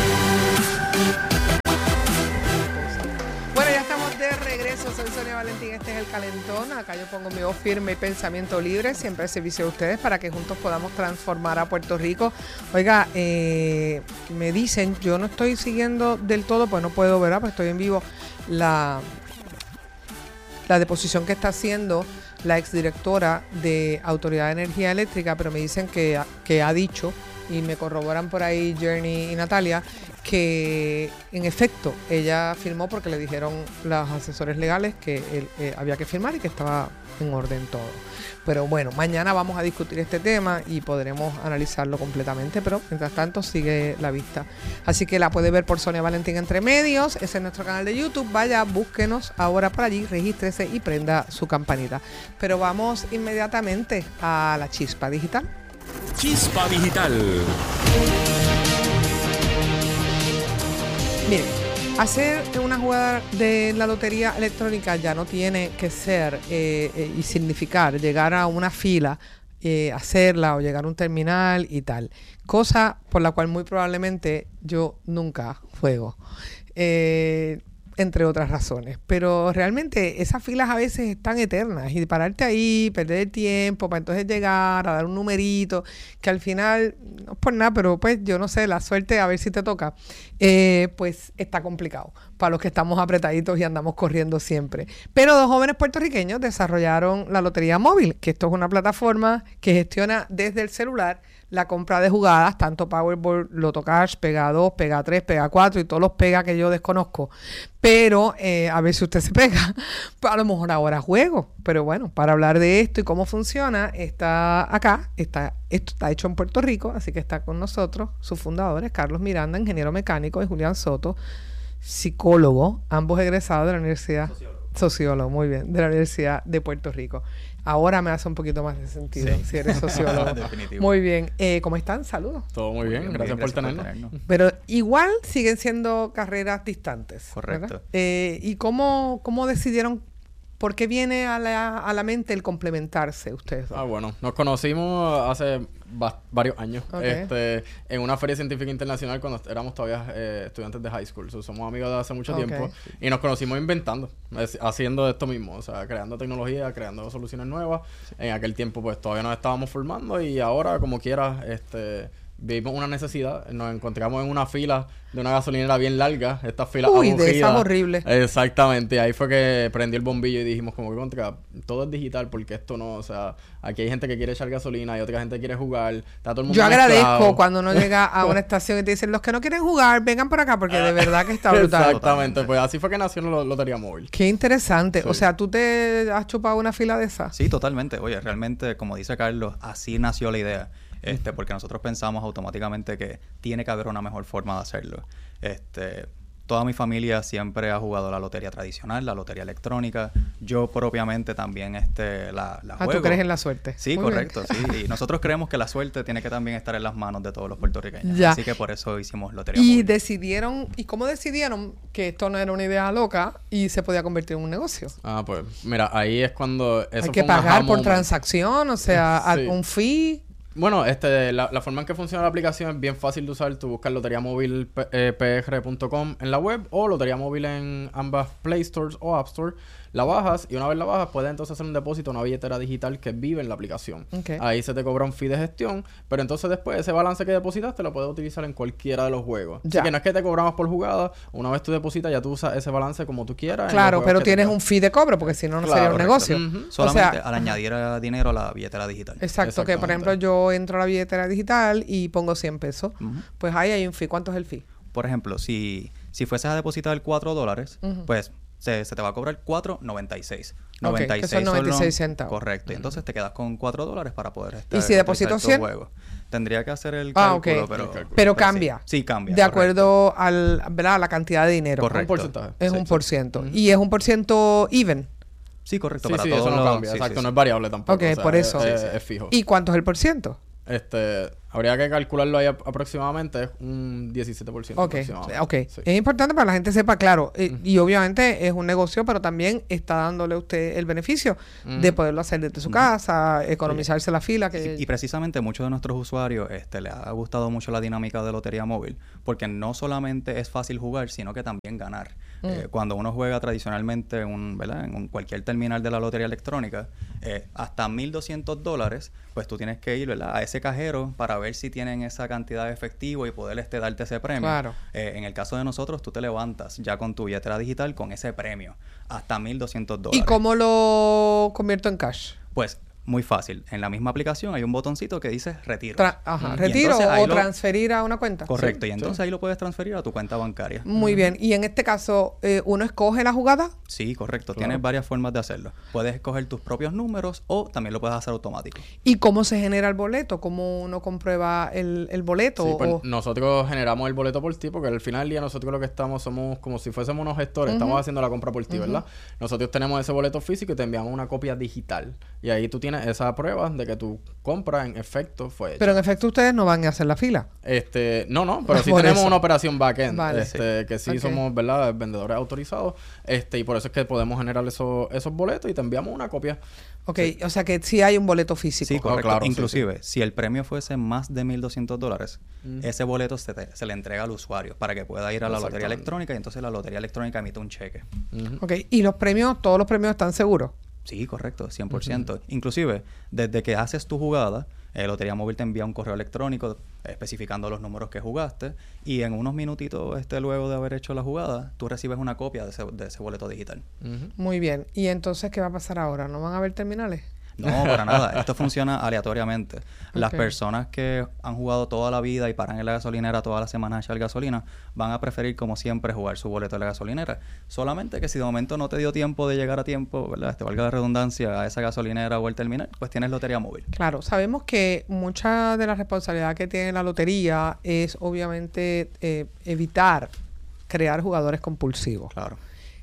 Bueno, ya estamos de regreso. Soy Sonia Valentín, este es El Calentón. Acá yo pongo mi voz firme y pensamiento libre, siempre al servicio de ustedes para que juntos podamos transformar a Puerto Rico. Oiga, eh, me dicen, yo no estoy siguiendo del todo, pues no puedo, ¿verdad? Pues estoy en vivo, la, la deposición que está haciendo la exdirectora de Autoridad de Energía Eléctrica, pero me dicen que, que ha dicho, y me corroboran por ahí Journey y Natalia, que en efecto ella firmó porque le dijeron los asesores legales que él, eh, había que firmar y que estaba en orden todo. Pero bueno, mañana vamos a discutir este tema y podremos analizarlo completamente, pero mientras tanto sigue la vista. Así que la puede ver por Sonia Valentín Entre Medios, ese es nuestro canal de YouTube. Vaya, búsquenos ahora por allí, regístrese y prenda su campanita. Pero vamos inmediatamente a la Chispa Digital. Chispa Digital. Miren, hacer una jugada de la lotería electrónica ya no tiene que ser eh, eh, y significar llegar a una fila, eh, hacerla o llegar a un terminal y tal. Cosa por la cual muy probablemente yo nunca juego. Eh, entre otras razones, pero realmente esas filas a veces están eternas y pararte ahí, perder el tiempo para entonces llegar a dar un numerito que al final, no es por nada, pero pues yo no sé, la suerte a ver si te toca, eh, pues está complicado para los que estamos apretaditos y andamos corriendo siempre. Pero dos jóvenes puertorriqueños desarrollaron la Lotería Móvil, que esto es una plataforma que gestiona desde el celular la compra de jugadas, tanto Powerball, Loto Cash, Pega dos, Pega tres, Pega cuatro y todos los Pega que yo desconozco. Pero eh, a ver si usted se pega, pues a lo mejor ahora juego. Pero bueno, para hablar de esto y cómo funciona, está acá, está, esto está hecho en Puerto Rico, así que está con nosotros sus fundadores, Carlos Miranda, ingeniero mecánico, y Julián Soto, psicólogo, ambos egresados de la Universidad... Sociólogo. Sociólogo, muy bien, de la Universidad de Puerto Rico. Ahora me hace un poquito más de sentido, sí, si eres sociólogo. Definitivo. Muy bien. Eh, ¿Cómo están? Saludos. Todo muy bien, muy bien. Gracias, gracias por, tenernos. por tenernos. Pero igual siguen siendo carreras distantes. Correcto. Eh, ¿Y cómo, cómo decidieron? ¿Por qué viene a la, a la mente el complementarse ustedes dos? Ah, bueno, nos conocimos hace va- varios años okay. este, en una feria científica internacional cuando éramos todavía eh, estudiantes de high school. So, somos amigos de hace mucho okay. tiempo y nos conocimos inventando, es, haciendo esto mismo, o sea, creando tecnología, creando soluciones nuevas. En aquel tiempo pues todavía nos estábamos formando y ahora como quiera, este... vimos una necesidad, nos encontramos en una fila de una gasolinera bien larga, esta fila Uy, aburrida. De esas horribles. Exactamente, ahí fue que prendí el bombillo y dijimos como que contra, todo es digital porque esto no, o sea, aquí hay gente que quiere echar gasolina, hay otra gente que quiere jugar, está todo el mundo Yo agradezco mezclado. Cuando uno llega a una estación y te dicen, los que no quieren jugar, vengan por acá porque de verdad que está brutal. Exactamente, pues así fue que nació la Lotería Móvil. Qué interesante, sí. O sea, ¿tú te has chupado una fila de esas? Sí, totalmente, oye, realmente, como dice Carlos, así nació la idea. Este, porque nosotros pensamos automáticamente que tiene que haber una mejor forma de hacerlo. Este, toda mi familia siempre ha jugado la lotería tradicional, la lotería electrónica. Yo propiamente también este, la, la ah, juego. ¿Tú crees en la suerte? Sí, Muy correcto, bien. sí. Y nosotros creemos que la suerte tiene que también estar en las manos de todos los puertorriqueños. Ya. Así que por eso hicimos Lotería Y Móvil. decidieron, ¿y cómo decidieron que esto no era una idea loca y se podía convertir en un negocio? Ah, pues, mira, ahí es cuando... Eso Hay que pagar por transacción, o sea, sí. un fee... Bueno, este, la, la forma en que funciona la aplicación es bien fácil de usar. Tú buscas Lotería Móvil eh, P R punto com en la web o Lotería Móvil en ambas Play Stores o App Store. La bajas y una vez la bajas puedes entonces hacer un depósito a una billetera digital que vive en la aplicación. Okay. Ahí se te cobra un fee de gestión, pero entonces después ese balance que depositaste lo puedes utilizar en cualquiera de los juegos. Ya. Así que no es que te cobramos por jugada. Una vez tú depositas ya tú usas ese balance como tú quieras. Claro, pero tienes un fee de cobro porque si no, no claro, sería un correcto. negocio. Uh-huh. Solamente o sea, al añadir dinero a la billetera digital. Exacto, que por ejemplo yo entro a la billetera digital y pongo cien pesos. Uh-huh. Pues ahí hay un fee. ¿Cuánto es el fee? Por ejemplo, si, si fueses a depositar cuatro dólares, uh-huh. pues se, se te va a cobrar cuatro noventa y seis. Okay, que son noventa y seis centavos. Correcto. Y entonces te quedas con cuatro dólares para poder estar. ¿Y si deposito cien? Juego. Tendría que hacer el ah, cálculo, okay. pero, el cálculo. pero... Pero cambia. Sí, sí cambia. De correcto. acuerdo al, ¿verdad? a la cantidad de dinero. Correcto. Un porcentaje. Es sí, un sí. por ciento. Uh-huh. Y es un por ciento even. Sí, correcto. Sí, para sí, todos eso no los... cambia. sí, exacto, sí, sí. no es variable tampoco. Ok, o sea, por eso. Es, sí, es, sí. es fijo. ¿Y cuánto es el por ciento? Este, habría que calcularlo ahí aproximadamente, es un diecisiete por ciento. Ok, ok. Sí. Es importante para que la gente sepa, claro, eh, uh-huh. y obviamente es un negocio, pero también está dándole a usted el beneficio uh-huh. de poderlo hacer desde su uh-huh. casa, economizarse sí. la fila. Que... Y, y precisamente muchos de nuestros usuarios este, les ha gustado mucho la dinámica de lotería móvil, porque no solamente es fácil jugar, sino que también ganar. Uh-huh. Eh, cuando uno juega tradicionalmente en, un, ¿verdad? en un, cualquier terminal de la lotería electrónica, eh, hasta mil doscientos dólares, pues tú tienes que ir, ¿verdad?, a ese cajero para ver si tienen esa cantidad de efectivo y poder este, darte ese premio. Claro. Eh, en el caso de nosotros, tú te levantas ya con tu billetera digital con ese premio, hasta mil doscientos dólares. ¿Y cómo lo convierto en cash? Pues muy fácil. En la misma aplicación hay un botoncito que dice retiro. Tra- ajá. ¿Retiro o lo... transferir a una cuenta? Correcto. Sí. Y entonces sí. ahí lo puedes transferir a tu cuenta bancaria. Muy uh-huh. bien. ¿Y en este caso, eh, uno escoge la jugada? Sí, correcto. Claro. Tienes varias formas de hacerlo. Puedes escoger tus propios números o también lo puedes hacer automático. ¿Y cómo se genera el boleto? ¿Cómo uno comprueba el, el boleto? Sí, pues o... nosotros generamos el boleto por ti, porque al final del día nosotros lo que estamos somos como si fuésemos unos gestores. Uh-huh. Estamos haciendo la compra por ti, uh-huh. ¿verdad? Nosotros tenemos ese boleto físico y te enviamos una copia digital. Y ahí tú tienes esa prueba de que tu compra en efecto fue hecha. Pero en efecto ustedes no van a hacer la fila. Este, no, no, pero sí tenemos eso. una operación backend, vale, este, sí. que sí okay. somos, ¿verdad?, vendedores autorizados, este, y por eso es que podemos generar esos, esos boletos y te enviamos una copia. Ok, sí. o sea que sí hay un boleto físico. Sí, correcto. Oh, claro, inclusive, sí, sí. si el premio fuese más de mil doscientos dólares, mm. ese boleto se, te, se le entrega al usuario para que pueda ir a la lotería electrónica y entonces la lotería electrónica emite un cheque. Uh-huh. Ok, ¿y los premios, todos los premios están seguros? Sí, correcto, cien por ciento. Uh-huh. Inclusive, desde que haces tu jugada, eh, Lotería Móvil te envía un correo electrónico especificando los números que jugaste y en unos minutitos este luego de haber hecho la jugada, tú recibes una copia de ese, de ese boleto digital. Uh-huh. Muy bien. ¿Y entonces qué va a pasar ahora? ¿No van a haber terminales? No, para nada. Esto funciona aleatoriamente. Las okay. personas que han jugado toda la vida y paran en la gasolinera todas las semanas a echar gasolina, van a preferir, como siempre, jugar su boleto de la gasolinera. Solamente que si de momento no te dio tiempo de llegar a tiempo, ¿verdad?, este, valga la redundancia, a esa gasolinera o el terminal, pues tienes Lotería Móvil. Claro. Sabemos que mucha de la responsabilidad que tiene la lotería es, obviamente, eh, evitar crear jugadores compulsivos. Claro.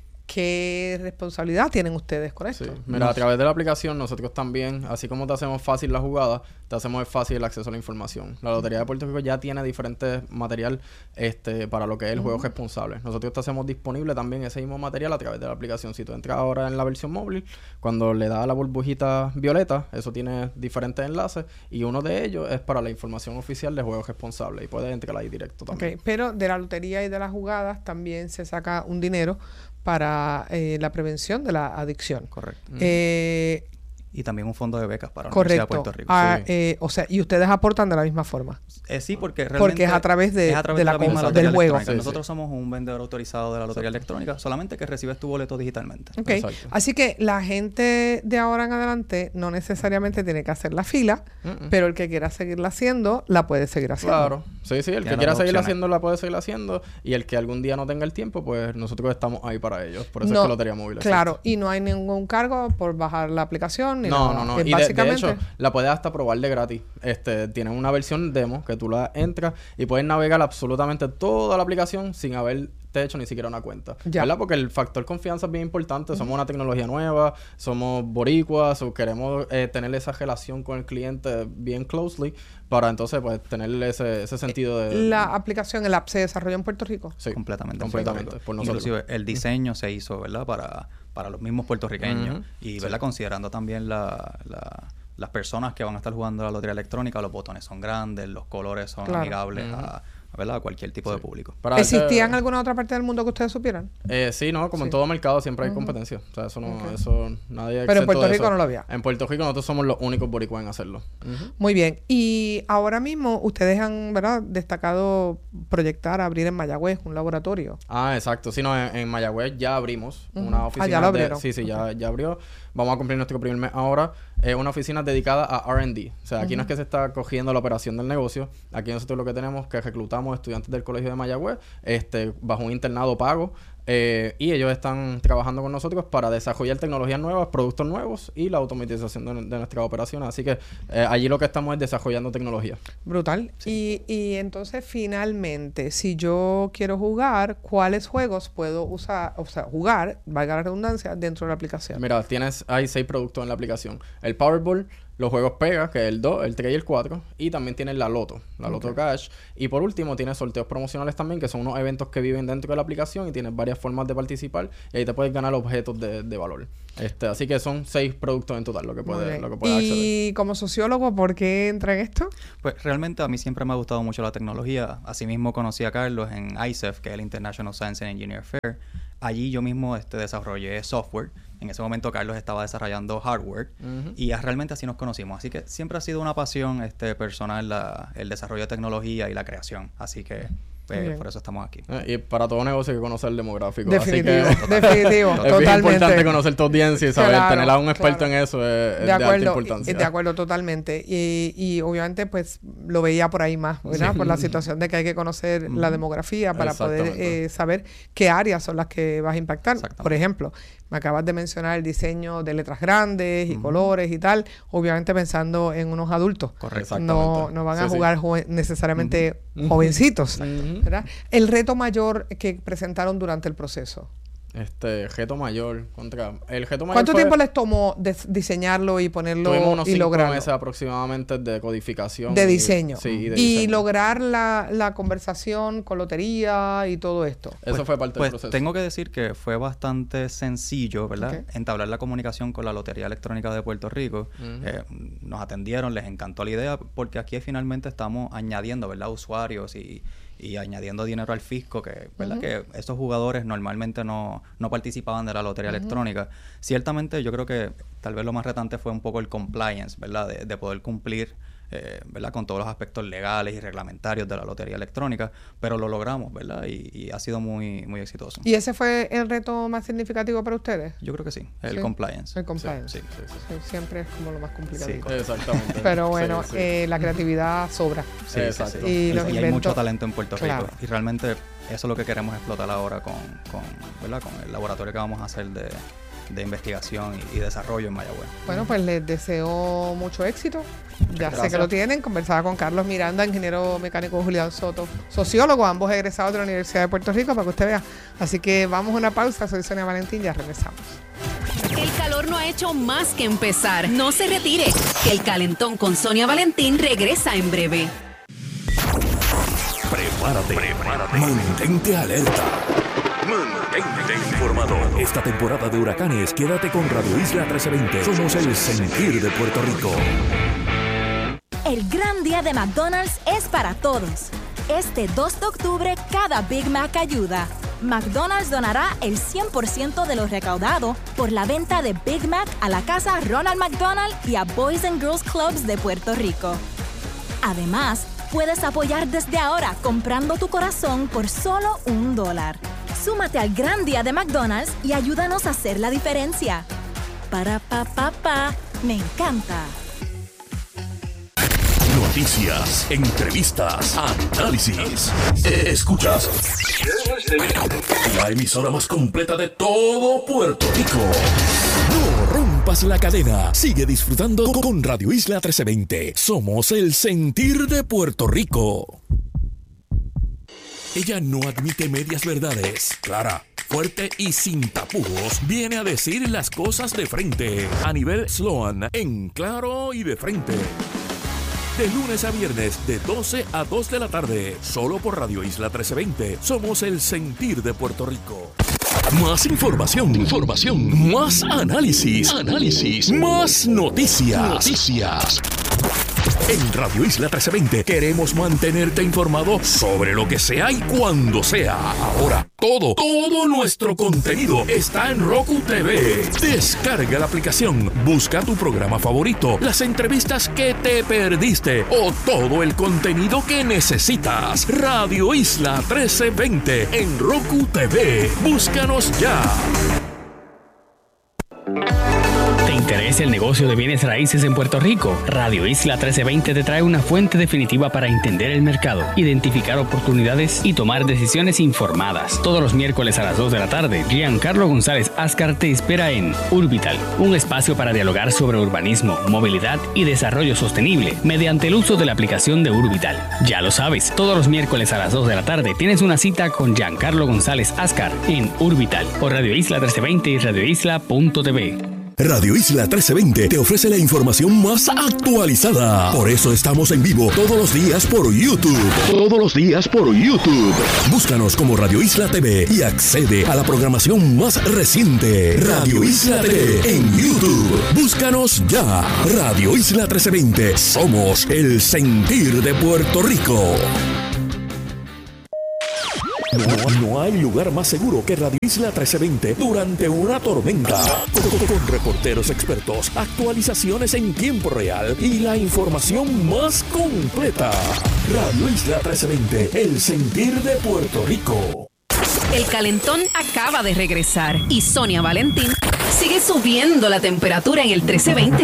¿Qué responsabilidad tienen ustedes con esto? Sí. Mira, a través de la aplicación nosotros también, así como te hacemos fácil la jugada, te hacemos fácil el acceso a la información. La Lotería de Puerto Rico ya tiene diferente material este, para lo que es el uh-huh. juego responsable. Nosotros te hacemos disponible también ese mismo material a través de la aplicación. Si tú entras ahora en la versión móvil, cuando le das a la burbujita violeta, eso tiene diferentes enlaces y uno de ellos es para la información oficial de juego responsable y puedes entrar ahí directo también. Okay. Pero de la lotería y de las jugadas también se saca un dinero para eh, la prevención de la adicción. Correcto. Eh, y también un fondo de becas para la correcto. Universidad de Puerto Rico. Ah, sí. eh, o sea, y ustedes aportan de la misma forma. Eh, sí, porque realmente... Porque es a través de, a través de la, de la misma del juego. Sí, Nosotros sí. somos un vendedor autorizado de la lotería Exacto. electrónica, solamente que recibes tu boleto digitalmente. Ok. Exacto. Así que la gente de ahora en adelante no necesariamente tiene que hacer la fila, uh-uh. pero el que quiera seguirla haciendo, la puede seguir haciendo. Claro. Sí, sí. El que quiera seguirla haciendo, la puede seguir haciendo. Y el que algún día no tenga el tiempo, pues nosotros estamos ahí para ellos. Por eso no, es que Lotería Móvil. Claro. Y no hay ningún cargo por bajar la aplicación. Ni no, nada. no, no. Y básicamente... De, de hecho, la puedes hasta probar de gratis. Este, tienen una versión demo que tú la entras y puedes navegar absolutamente toda la aplicación sin haber te hecho ni siquiera una cuenta. Ya. ¿Verdad? Porque el factor confianza es bien importante. Uh-huh. Somos una tecnología nueva, somos boricuas, o queremos eh, tener esa relación con el cliente bien closely para entonces pues tener ese, ese sentido de... ¿La aplicación, el app, se desarrolló en Puerto Rico? Sí. Completamente. Completamente. Por nosotros. Inclusive el diseño uh-huh. se hizo, ¿verdad? Para, para los mismos puertorriqueños. Uh-huh. Y, ¿verdad? Sí. Considerando también la... la las personas que van a estar jugando la lotería electrónica, los botones son grandes, los colores son claro. amigables uh-huh. a, ¿verdad? a cualquier tipo sí. de público. Para ¿Existía en alguna otra parte del mundo que ustedes supieran? Eh, sí, no, como sí. en todo mercado siempre hay uh-huh. competencia. O sea, eso no, okay. eso nadie. Pero en Puerto Rico no lo había. En Puerto Rico nosotros somos los únicos boricuas en hacerlo. Uh-huh. Muy bien. Y ahora mismo ustedes han, ¿verdad?, destacado proyectar, abrir en Mayagüez un laboratorio. Ah, exacto. Sí, no, en, en Mayagüez ya abrimos uh-huh. una oficina. Ah, ya lo abrieron. De, sí, sí, okay. ya, ya abrió. Vamos a cumplir nuestro primer mes ahora. Es una oficina dedicada a R and D. O sea, aquí uh-huh. no es que se está cogiendo la operación del negocio. Aquí nosotros lo que tenemos es que reclutamos somos estudiantes del Colegio de Mayagüez, este, bajo un internado pago. Eh, y ellos están trabajando con nosotros para desarrollar tecnologías nuevas, productos nuevos y la automatización de, de nuestras operaciones. Así que eh, allí lo que estamos es desarrollando tecnología. Brutal. Sí. Y, y entonces, finalmente, si yo quiero jugar, ¿cuáles juegos puedo usar, o sea, jugar, valga la redundancia, dentro de la aplicación? Mira, tienes, hay seis productos en la aplicación. El Powerball, los juegos Pega, que es el dos, el tres y el cuatro. Y también tienes la Loto, la okay. Loto Cash. Y por último, tienes sorteos promocionales también, que son unos eventos que viven dentro de la aplicación y tienes varias formas de participar. Y ahí te puedes ganar objetos de, de valor. Este, así que son seis productos en total lo que puedes lo que puedes acceder. Y como sociólogo, ¿por qué entra en esto? Pues realmente a mí siempre me ha gustado mucho la tecnología. Asimismo conocí a Carlos en I S E F, que es el International Science and Engineering Fair. Allí yo mismo este, desarrollé software. En ese momento Carlos estaba desarrollando hardware. Uh-huh. Y realmente así nos conocimos. Así que siempre ha sido una pasión este, personal la, el desarrollo de tecnología y la creación. Así que pues, por eso estamos aquí. Eh, y para todo negocio hay que conocer el demográfico. Definitivo, así que, definitivo. Es totalmente. bien importante conocer tu audiencia y saber, claro, tener a un experto claro. en eso es, es de, de acuerdo, alta importancia. De acuerdo, totalmente. Y, y obviamente pues lo veía por ahí más, ¿verdad? Sí. Por la situación de que hay que conocer mm. la demografía para poder eh, saber qué áreas son las que vas a impactar. Por ejemplo, me acabas de mencionar el diseño de letras grandes y uh-huh. colores y tal, obviamente pensando en unos adultos. Correcto. No, no van sí, a jugar sí. joven, necesariamente uh-huh. jovencitos, uh-huh. ¿verdad? El reto mayor que presentaron durante el proceso. Este, reto mayor contra... El reto mayor ¿Cuánto fue, tiempo les tomó de diseñarlo y ponerlo tuvimos unos y cinco lograrlo? meses aproximadamente de codificación. De diseño. Y, sí, y, de y diseño. lograr la, la conversación con lotería y todo esto. Eso pues, fue parte pues del proceso. Tengo que decir que fue bastante sencillo, ¿verdad? Okay. Entablar la comunicación con la Lotería Electrónica de Puerto Rico. Uh-huh. eh, nos atendieron, les encantó la idea, porque aquí finalmente estamos añadiendo, ¿verdad? Usuarios y... y añadiendo dinero al fisco, que verdad uh-huh. que esos jugadores normalmente no, no participaban de la lotería uh-huh. electrónica. Ciertamente yo creo que tal vez lo más retante fue un poco el compliance, ¿verdad? De, de poder cumplir eh, ¿verdad? Con todos los aspectos legales y reglamentarios de la lotería electrónica, pero lo logramos, ¿verdad? Y, y ha sido muy, muy exitoso. ¿Y ese fue el reto más significativo para ustedes? Yo creo que sí, el ¿Sí? compliance. El compliance. Sí, sí, sí, sí. Sí, siempre es como lo más complicado. Sí, exactamente. Pero bueno, sí, sí. Eh, la creatividad sobra. Sí, exacto. Y, y, los y inventos, hay mucho talento en Puerto Rico. Claro. Y realmente eso es lo que queremos explotar ahora con, con, ¿verdad? Con el laboratorio que vamos a hacer de, de investigación y, y desarrollo en Mayagüez. Bueno, pues les deseo mucho éxito. Muchas ya gracias. sé que lo tienen. Conversaba con Carlos Miranda, ingeniero mecánico Julián Soto, sociólogo, ambos egresados de la Universidad de Puerto Rico, para que usted vea. Así que vamos a una pausa. Soy Sonia Valentín, ya regresamos. El calor no ha hecho más que empezar. No se retire, que el calentón con Sonia Valentín regresa en breve. Prepárate, prepárate. Mantente alerta. Mantente informado. Esta temporada de huracanes, quédate con Radio Isla trece veinte. Somos el sentir de Puerto Rico. El gran día de McDonald's es para todos. Este dos de octubre, cada Big Mac ayuda. McDonald's donará el cien por ciento de lo recaudado por la venta de Big Mac a la Casa Ronald McDonald y a Boys and Girls Clubs de Puerto Rico. Además, puedes apoyar desde ahora comprando tu corazón por solo un dólar. Súmate al gran día de McDonald's y ayúdanos a hacer la diferencia. Para pa pa pa, me encanta. Noticias, entrevistas, análisis. Escuchas la emisora más completa de todo Puerto Rico. No rompas la cadena. Sigue disfrutando con Radio Isla trece veinte. Somos el sentir de Puerto Rico. Ella no admite medias verdades. Clara, fuerte y sin tapujos, viene a decir las cosas de frente. A nivel Sloan, en claro y de frente. De lunes a viernes, de doce a dos de la tarde, solo por Radio Isla trece veinte. Somos el sentir de Puerto Rico. Más información, información, más análisis, análisis, más noticias, noticias. En Radio Isla trece veinte queremos mantenerte informado sobre lo que sea y cuando sea. Ahora, todo, todo nuestro contenido está en Roku T V. Descarga la aplicación, busca tu programa favorito, las entrevistas que te perdiste o todo el contenido que necesitas. Radio Isla trece veinte en Roku T V. Búscanos ya. ¿Te interesa el negocio de bienes raíces en Puerto Rico? Radio Isla trece veinte te trae una fuente definitiva para entender el mercado, identificar oportunidades y tomar decisiones informadas. Todos los miércoles a las dos de la tarde, Giancarlo González Ascar te espera en Urbital, un espacio para dialogar sobre urbanismo, movilidad y desarrollo sostenible mediante el uso de la aplicación de Urbital. Ya lo sabes, todos los miércoles a las dos de la tarde tienes una cita con Giancarlo González Ascar en Urbital por Radio Isla trece veinte y radio isla punto t v. Radio Isla trece veinte te ofrece la información más actualizada. Por eso estamos en vivo todos los días por YouTube. Todos los días por YouTube. Búscanos como Radio Isla T V y accede a la programación más reciente. Radio Isla T V en YouTube. Búscanos ya. Radio Isla trece veinte. Somos el sentir de Puerto Rico. No, no hay lugar más seguro que Radio Isla trece veinte durante una tormenta. Con, con, con reporteros expertos, actualizaciones en tiempo real y la información más completa. Radio Isla trece veinte, el sentir de Puerto Rico. El calentón acaba de regresar y Sonia Valentín sigue subiendo la temperatura en el trece veinte.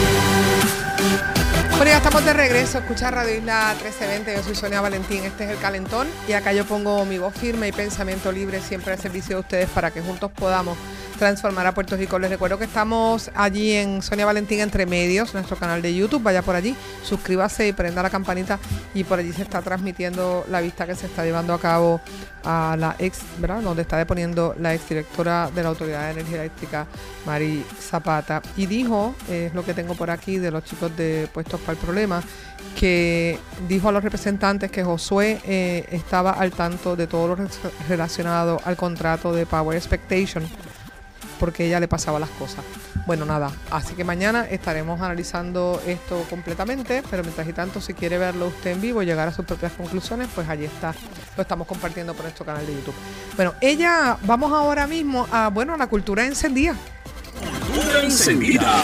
Bueno, ya estamos de regreso. Escucha Radio Isla trece veinte. Yo soy Sonia Valentín. Este es El Calentón. Y acá yo pongo mi voz firme y pensamiento libre siempre al servicio de ustedes para que juntos podamos transformar a Puerto Rico. Les recuerdo que estamos allí en Sonia Valentín Entre Medios, nuestro canal de YouTube. Vaya por allí, suscríbase y prenda la campanita. Y por allí se está transmitiendo la vista que se está llevando a cabo a la ex, ¿verdad? Donde está deponiendo la exdirectora de la Autoridad de Energía Eléctrica, Mari Zapata. Y dijo, es lo que tengo por aquí de los chicos de Puestos para el Problema, que dijo a los representantes que Josué eh, estaba al tanto de todo lo relacionado al contrato de Power Expectation, porque ella le pasaba las cosas. Bueno, nada, así que mañana estaremos analizando esto completamente, pero mientras y tanto, si quiere verlo usted en vivo y llegar a sus propias conclusiones, pues allí está, lo estamos compartiendo por nuestro canal de YouTube. Bueno, ella, vamos ahora mismo a, bueno, a la cultura encendida. Cultura encendida.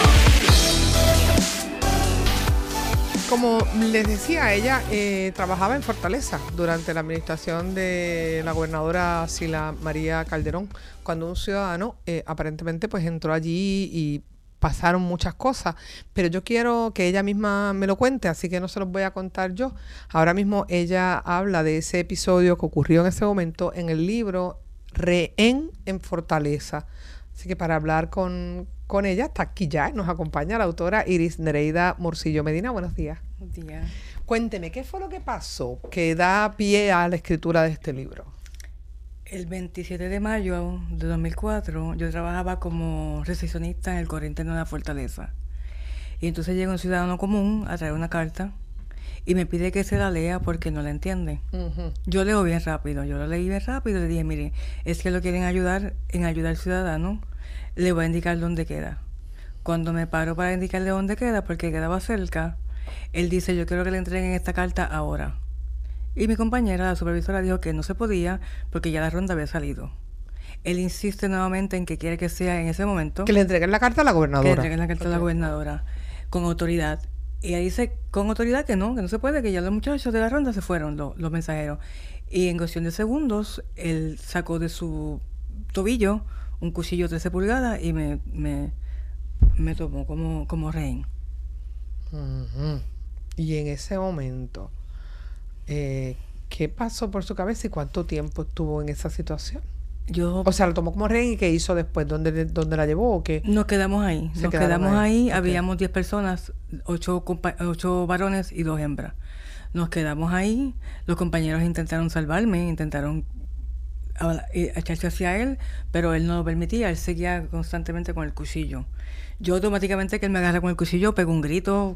Como les decía, ella eh, trabajaba en Fortaleza durante la administración de la gobernadora Sila María Calderón, cuando un ciudadano eh, aparentemente pues entró allí y pasaron muchas cosas, pero yo quiero que ella misma me lo cuente, así que no se los voy a contar yo. Ahora mismo ella habla de ese episodio que ocurrió en ese momento en el libro Rehén en Fortaleza. Así que para hablar con, con ella, está aquí ya, nos acompaña la autora Iris Nereida Morcillo Medina. Buenos días. Buenos días. Cuénteme, ¿qué fue lo que pasó que da pie a la escritura de este libro? El veintisiete de mayo de dos mil cuatro, yo trabajaba como recepcionista en el correo interno de la Fortaleza. Y entonces llega un ciudadano común a traer una carta y me pide que se la lea porque no la entiende. Uh-huh. Yo leo bien rápido, yo lo leí bien rápido y le dije, mire, es que lo quieren ayudar en ayudar al ciudadano, le voy a indicar dónde queda. Cuando me paro para indicarle dónde queda, porque quedaba cerca, él dice, yo quiero que le entreguen esta carta ahora. Y mi compañera, la supervisora, dijo que no se podía porque ya la ronda había salido. Él insiste nuevamente en que quiere que sea en ese momento. Que le entreguen la carta a la gobernadora. Que le entreguen la carta okay. a la gobernadora, con autoridad. Y ella dice con autoridad que no, que no se puede, que ya los muchachos de la ronda se fueron, lo, los mensajeros. Y en cuestión de segundos, él sacó de su tobillo un cuchillo trece pulgadas y me, me, me tomó como, como rehén. Uh-huh. Y en ese momento, eh, ¿qué pasó por su cabeza y cuánto tiempo estuvo en esa situación? Yo, o sea, lo tomó como rehén y ¿qué hizo después? ¿Dónde, dónde la llevó o qué? Nos quedamos ahí. Nos quedamos ahí. ahí. Okay. Habíamos diez personas, ocho, ocho varones y dos hembras. Nos quedamos ahí. Los compañeros intentaron salvarme, intentaron echarse hacia él, pero él no lo permitía. Él seguía constantemente con el cuchillo. Yo automáticamente que él me agarra con el cuchillo, pego un grito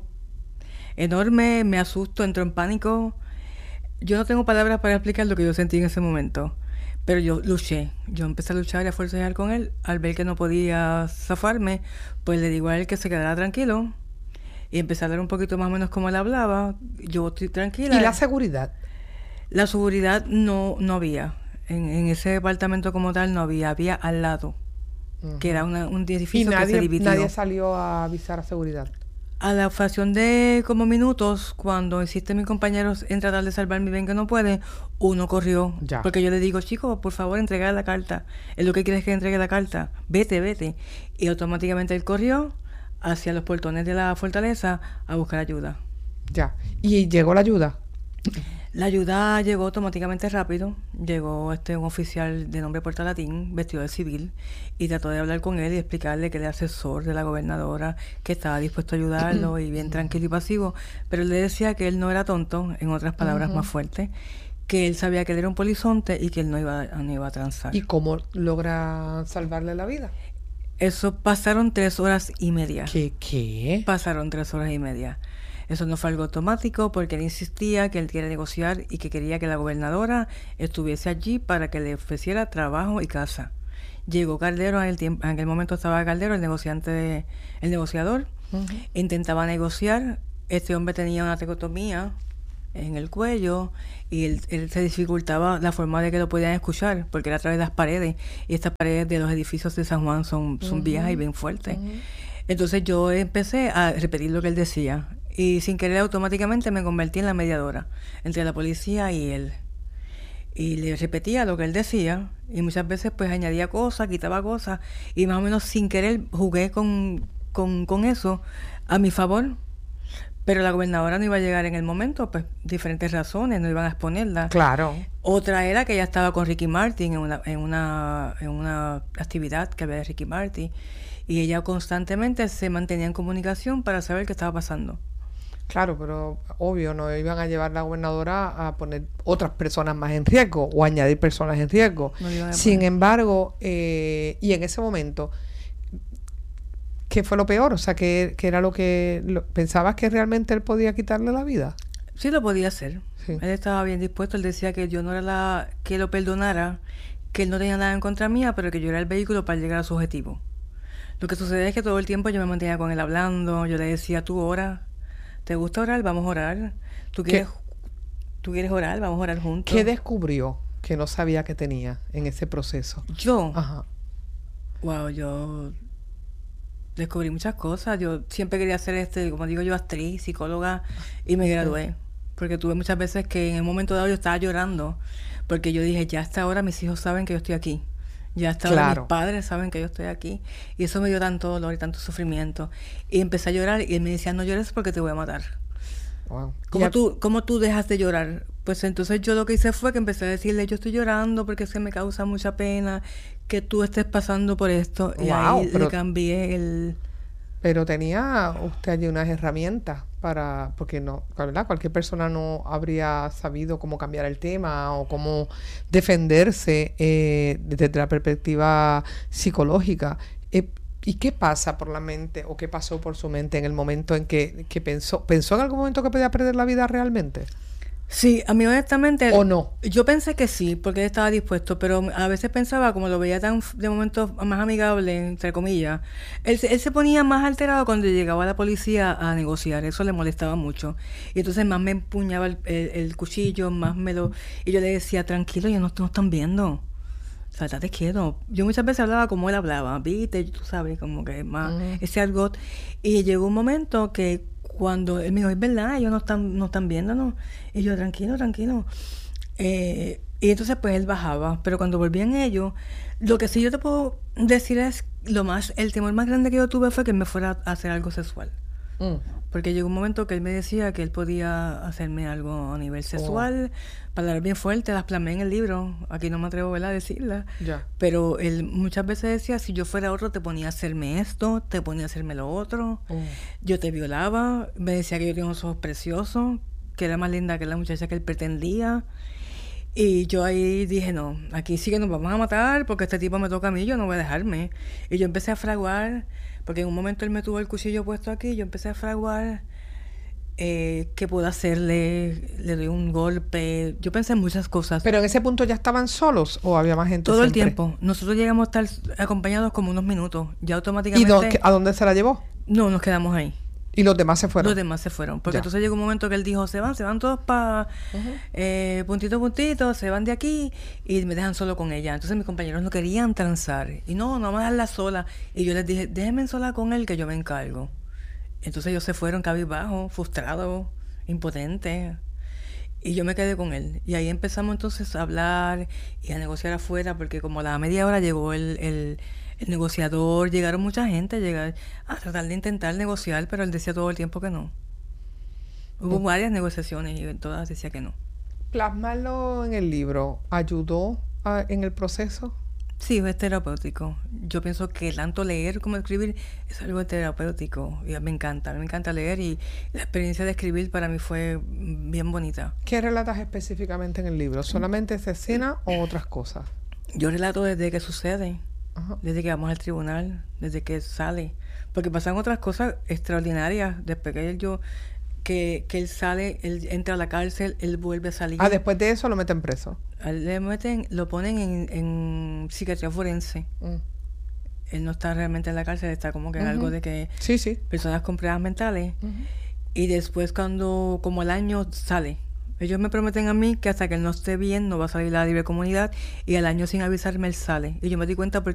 enorme, me asusto, entro en pánico. Yo no tengo palabras para explicar lo que yo sentí en ese momento. Pero yo luché, yo empecé a luchar y a forcejear con él. Al ver que no podía zafarme, pues le digo a él que se quedara tranquilo. Y empecé a hablar un poquito más o menos como él hablaba. Yo estoy tranquila. ¿Y la seguridad? La seguridad no, no había. En, en ese departamento como tal no había. Había al lado, uh-huh. que era una, un edificio ¿Y nadie, que se dividió. ¿Nadie salió a avisar a seguridad? A la fracción de como minutos, cuando insisten mis compañeros en tratar de salvarme y ven que no pueden, uno corrió. Ya. Porque yo le digo, chicos, por favor, entrega la carta. Es lo que quieres que entregue la carta. Vete, vete. Y automáticamente él corrió hacia los portones de la fortaleza a buscar ayuda. Ya. ¿Y llegó la ayuda? La ayuda llegó automáticamente rápido. Llegó este un oficial de nombre Puerto Latín, vestido de civil, y trató de hablar con él y explicarle que él era asesor de la gobernadora, que estaba dispuesto a ayudarlo y bien tranquilo y pasivo. Pero él le decía que él no era tonto, en otras palabras Uh-huh. más fuertes, que él sabía que él era un polizonte y que él no iba, no iba a transar. ¿Y cómo logra salvarle la vida? Eso pasaron tres horas y media. ¿Qué? ¿Qué? Pasaron tres horas y media. Eso no fue algo automático porque él insistía que él quería negociar y que quería que la gobernadora estuviese allí para que le ofreciera trabajo y casa. Llegó Caldero, en, el tiempo, en aquel momento estaba Caldero, el negociante, el negociador. Uh-huh. Intentaba negociar. Este hombre tenía una tecotomía en el cuello y él, él se dificultaba la forma de que lo podían escuchar porque era a través de las paredes, y estas paredes de los edificios de San Juan son, son uh-huh. viejas y bien fuertes. Uh-huh. Entonces yo empecé a repetir lo que él decía y sin querer automáticamente me convertí en la mediadora entre la policía y él. Y le repetía lo que él decía y muchas veces pues añadía cosas, quitaba cosas y más o menos sin querer jugué con, con, con eso a mi favor. Pero la gobernadora no iba a llegar en el momento, pues diferentes razones, no iban a exponerla. Claro. Otra era que ella estaba con Ricky Martin en una, en una, en una actividad que había de Ricky Martin y ella constantemente se mantenía en comunicación para saber qué estaba pasando. Claro, pero obvio, no iban a llevar la gobernadora a poner otras personas más en riesgo o añadir personas en riesgo. No Sin embargo, eh, y en ese momento, ¿qué fue lo peor? O sea, ¿qué, qué era lo que... Lo, ¿pensabas que realmente él podía quitarle la vida? Sí, lo podía hacer. Sí. Él estaba bien dispuesto. Él decía que yo no era la que lo perdonara, que él no tenía nada en contra mía, pero que yo era el vehículo para llegar a su objetivo. Lo que sucede es que todo el tiempo yo me mantenía con él hablando. Yo le decía, tú ora. ¿Te gusta orar? Vamos a orar. ¿Tú quieres, ¿Tú quieres orar? Vamos a orar juntos. ¿Qué descubrió que no sabía que tenía en ese proceso? Yo. Ajá. Wow, yo descubrí muchas cosas. Yo siempre quería ser, este, como digo yo, actriz, psicóloga, y me gradué. Porque tuve muchas veces que en el momento dado yo estaba llorando, porque yo dije, ya hasta ahora mis hijos saben que yo estoy aquí. Ya hasta ahora mis padres saben que yo estoy aquí. Y eso me dio tanto dolor y tanto sufrimiento. Y empecé a llorar y él me decía, no llores porque te voy a matar. Wow. ¿Cómo, tú, ¿Cómo tú dejas de llorar? Pues entonces yo lo que hice fue que empecé a decirle, yo estoy llorando porque es que me causa mucha pena que tú estés pasando por esto. Y wow, ahí le cambié el... Pero tenía usted allí unas herramientas para... Porque no, ¿verdad? Cualquier persona no habría sabido cómo cambiar el tema o cómo defenderse eh, desde la perspectiva psicológica. Eh, ¿Y qué pasa por la mente o qué pasó por su mente en el momento en que, que pensó? ¿Pensó en algún momento que podía perder la vida realmente? Sí, a mí honestamente... ¿O no? Yo pensé que sí, porque él estaba dispuesto, pero a veces pensaba, como lo veía tan de momento más amigable, entre comillas, él, él se ponía más alterado cuando llegaba la policía a negociar, eso le molestaba mucho. Y entonces más me empuñaba el, el, el cuchillo, más me lo... Y yo le decía, tranquilo, ellos no, no están viendo. O sea, estate quieto. Yo muchas veces hablaba como él hablaba, viste, tú sabes, como que más uh-huh. ese argot. Y llegó un momento que cuando él me dijo, es verdad, ellos no están, no están viéndonos. Y yo, tranquilo, tranquilo. Eh, y entonces pues él bajaba. Pero cuando volvían ellos, lo que sí yo te puedo decir es, lo más, el temor más grande que yo tuve fue que él me fuera a hacer algo sexual. Mm. Porque llegó un momento que él me decía que él podía hacerme algo a nivel sexual, oh. palabras bien fuertes, las plasmé en el libro, aquí no me atrevo ¿verdad? a decirlas, yeah. pero él muchas veces decía, si yo fuera otro te ponía a hacerme esto, te ponía a hacerme lo otro, oh. yo te violaba, me decía que yo tenía unos ojos preciosos, que era más linda que la muchacha que él pretendía, y yo ahí dije, no, aquí sí que nos vamos a matar, porque este tipo me toca a mí, yo no voy a dejarme, y yo empecé a fraguar, porque en un momento él me tuvo el cuchillo puesto aquí, yo empecé a fraguar eh, qué puedo hacerle, le doy un golpe, yo pensé en muchas cosas. ¿Pero en ese punto ya estaban solos o había más gente? Todo siempre? El tiempo, nosotros llegamos a estar acompañados como unos minutos, ya automáticamente... ¿Y do, a dónde se la llevó? No, nos quedamos ahí. ¿Y los demás se fueron? Los demás se fueron, porque ya. entonces llegó un momento que él dijo, se van, se van todos para uh-huh. eh, puntito, puntito, se van de aquí y me dejan solo con ella. Entonces mis compañeros no querían transar y no, no vamos a dejarla sola. Y yo les dije, déjenme sola con él que yo me encargo. Entonces ellos se fueron cabizbajos, frustrados, impotentes. Y yo me quedé con él. Y ahí empezamos entonces a hablar y a negociar afuera, porque como a la media hora llegó el, el, el negociador, llegaron mucha gente a llegar a tratar de intentar negociar, pero él decía todo el tiempo que no. Hubo varias negociaciones y en todas decía que no. ¿Plasmarlo en el libro ayudó a, en el proceso? Sí, es terapéutico. Yo pienso que tanto leer como escribir es algo terapéutico. Y me encanta, me encanta leer y la experiencia de escribir para mí fue bien bonita. ¿Qué relatas específicamente en el libro? ¿Solamente esa escena o otras cosas? Yo relato desde que sucede, Ajá. desde que vamos al tribunal, desde que sale. Porque pasan otras cosas extraordinarias. Después que yo... Que, que él sale, él entra a la cárcel, él vuelve a salir. Ah, después de eso lo meten preso. Le meten, lo ponen en, en psiquiatría forense. Mm. Él no está realmente en la cárcel, está como que en uh-huh. algo de que... Sí, sí. Personas con pruebas mentales. Uh-huh. Y después cuando, como al año, sale. Ellos me prometen a mí que hasta que él no esté bien, no va a salir a la libre comunidad. Y al año sin avisarme, él sale. Y yo me di cuenta porque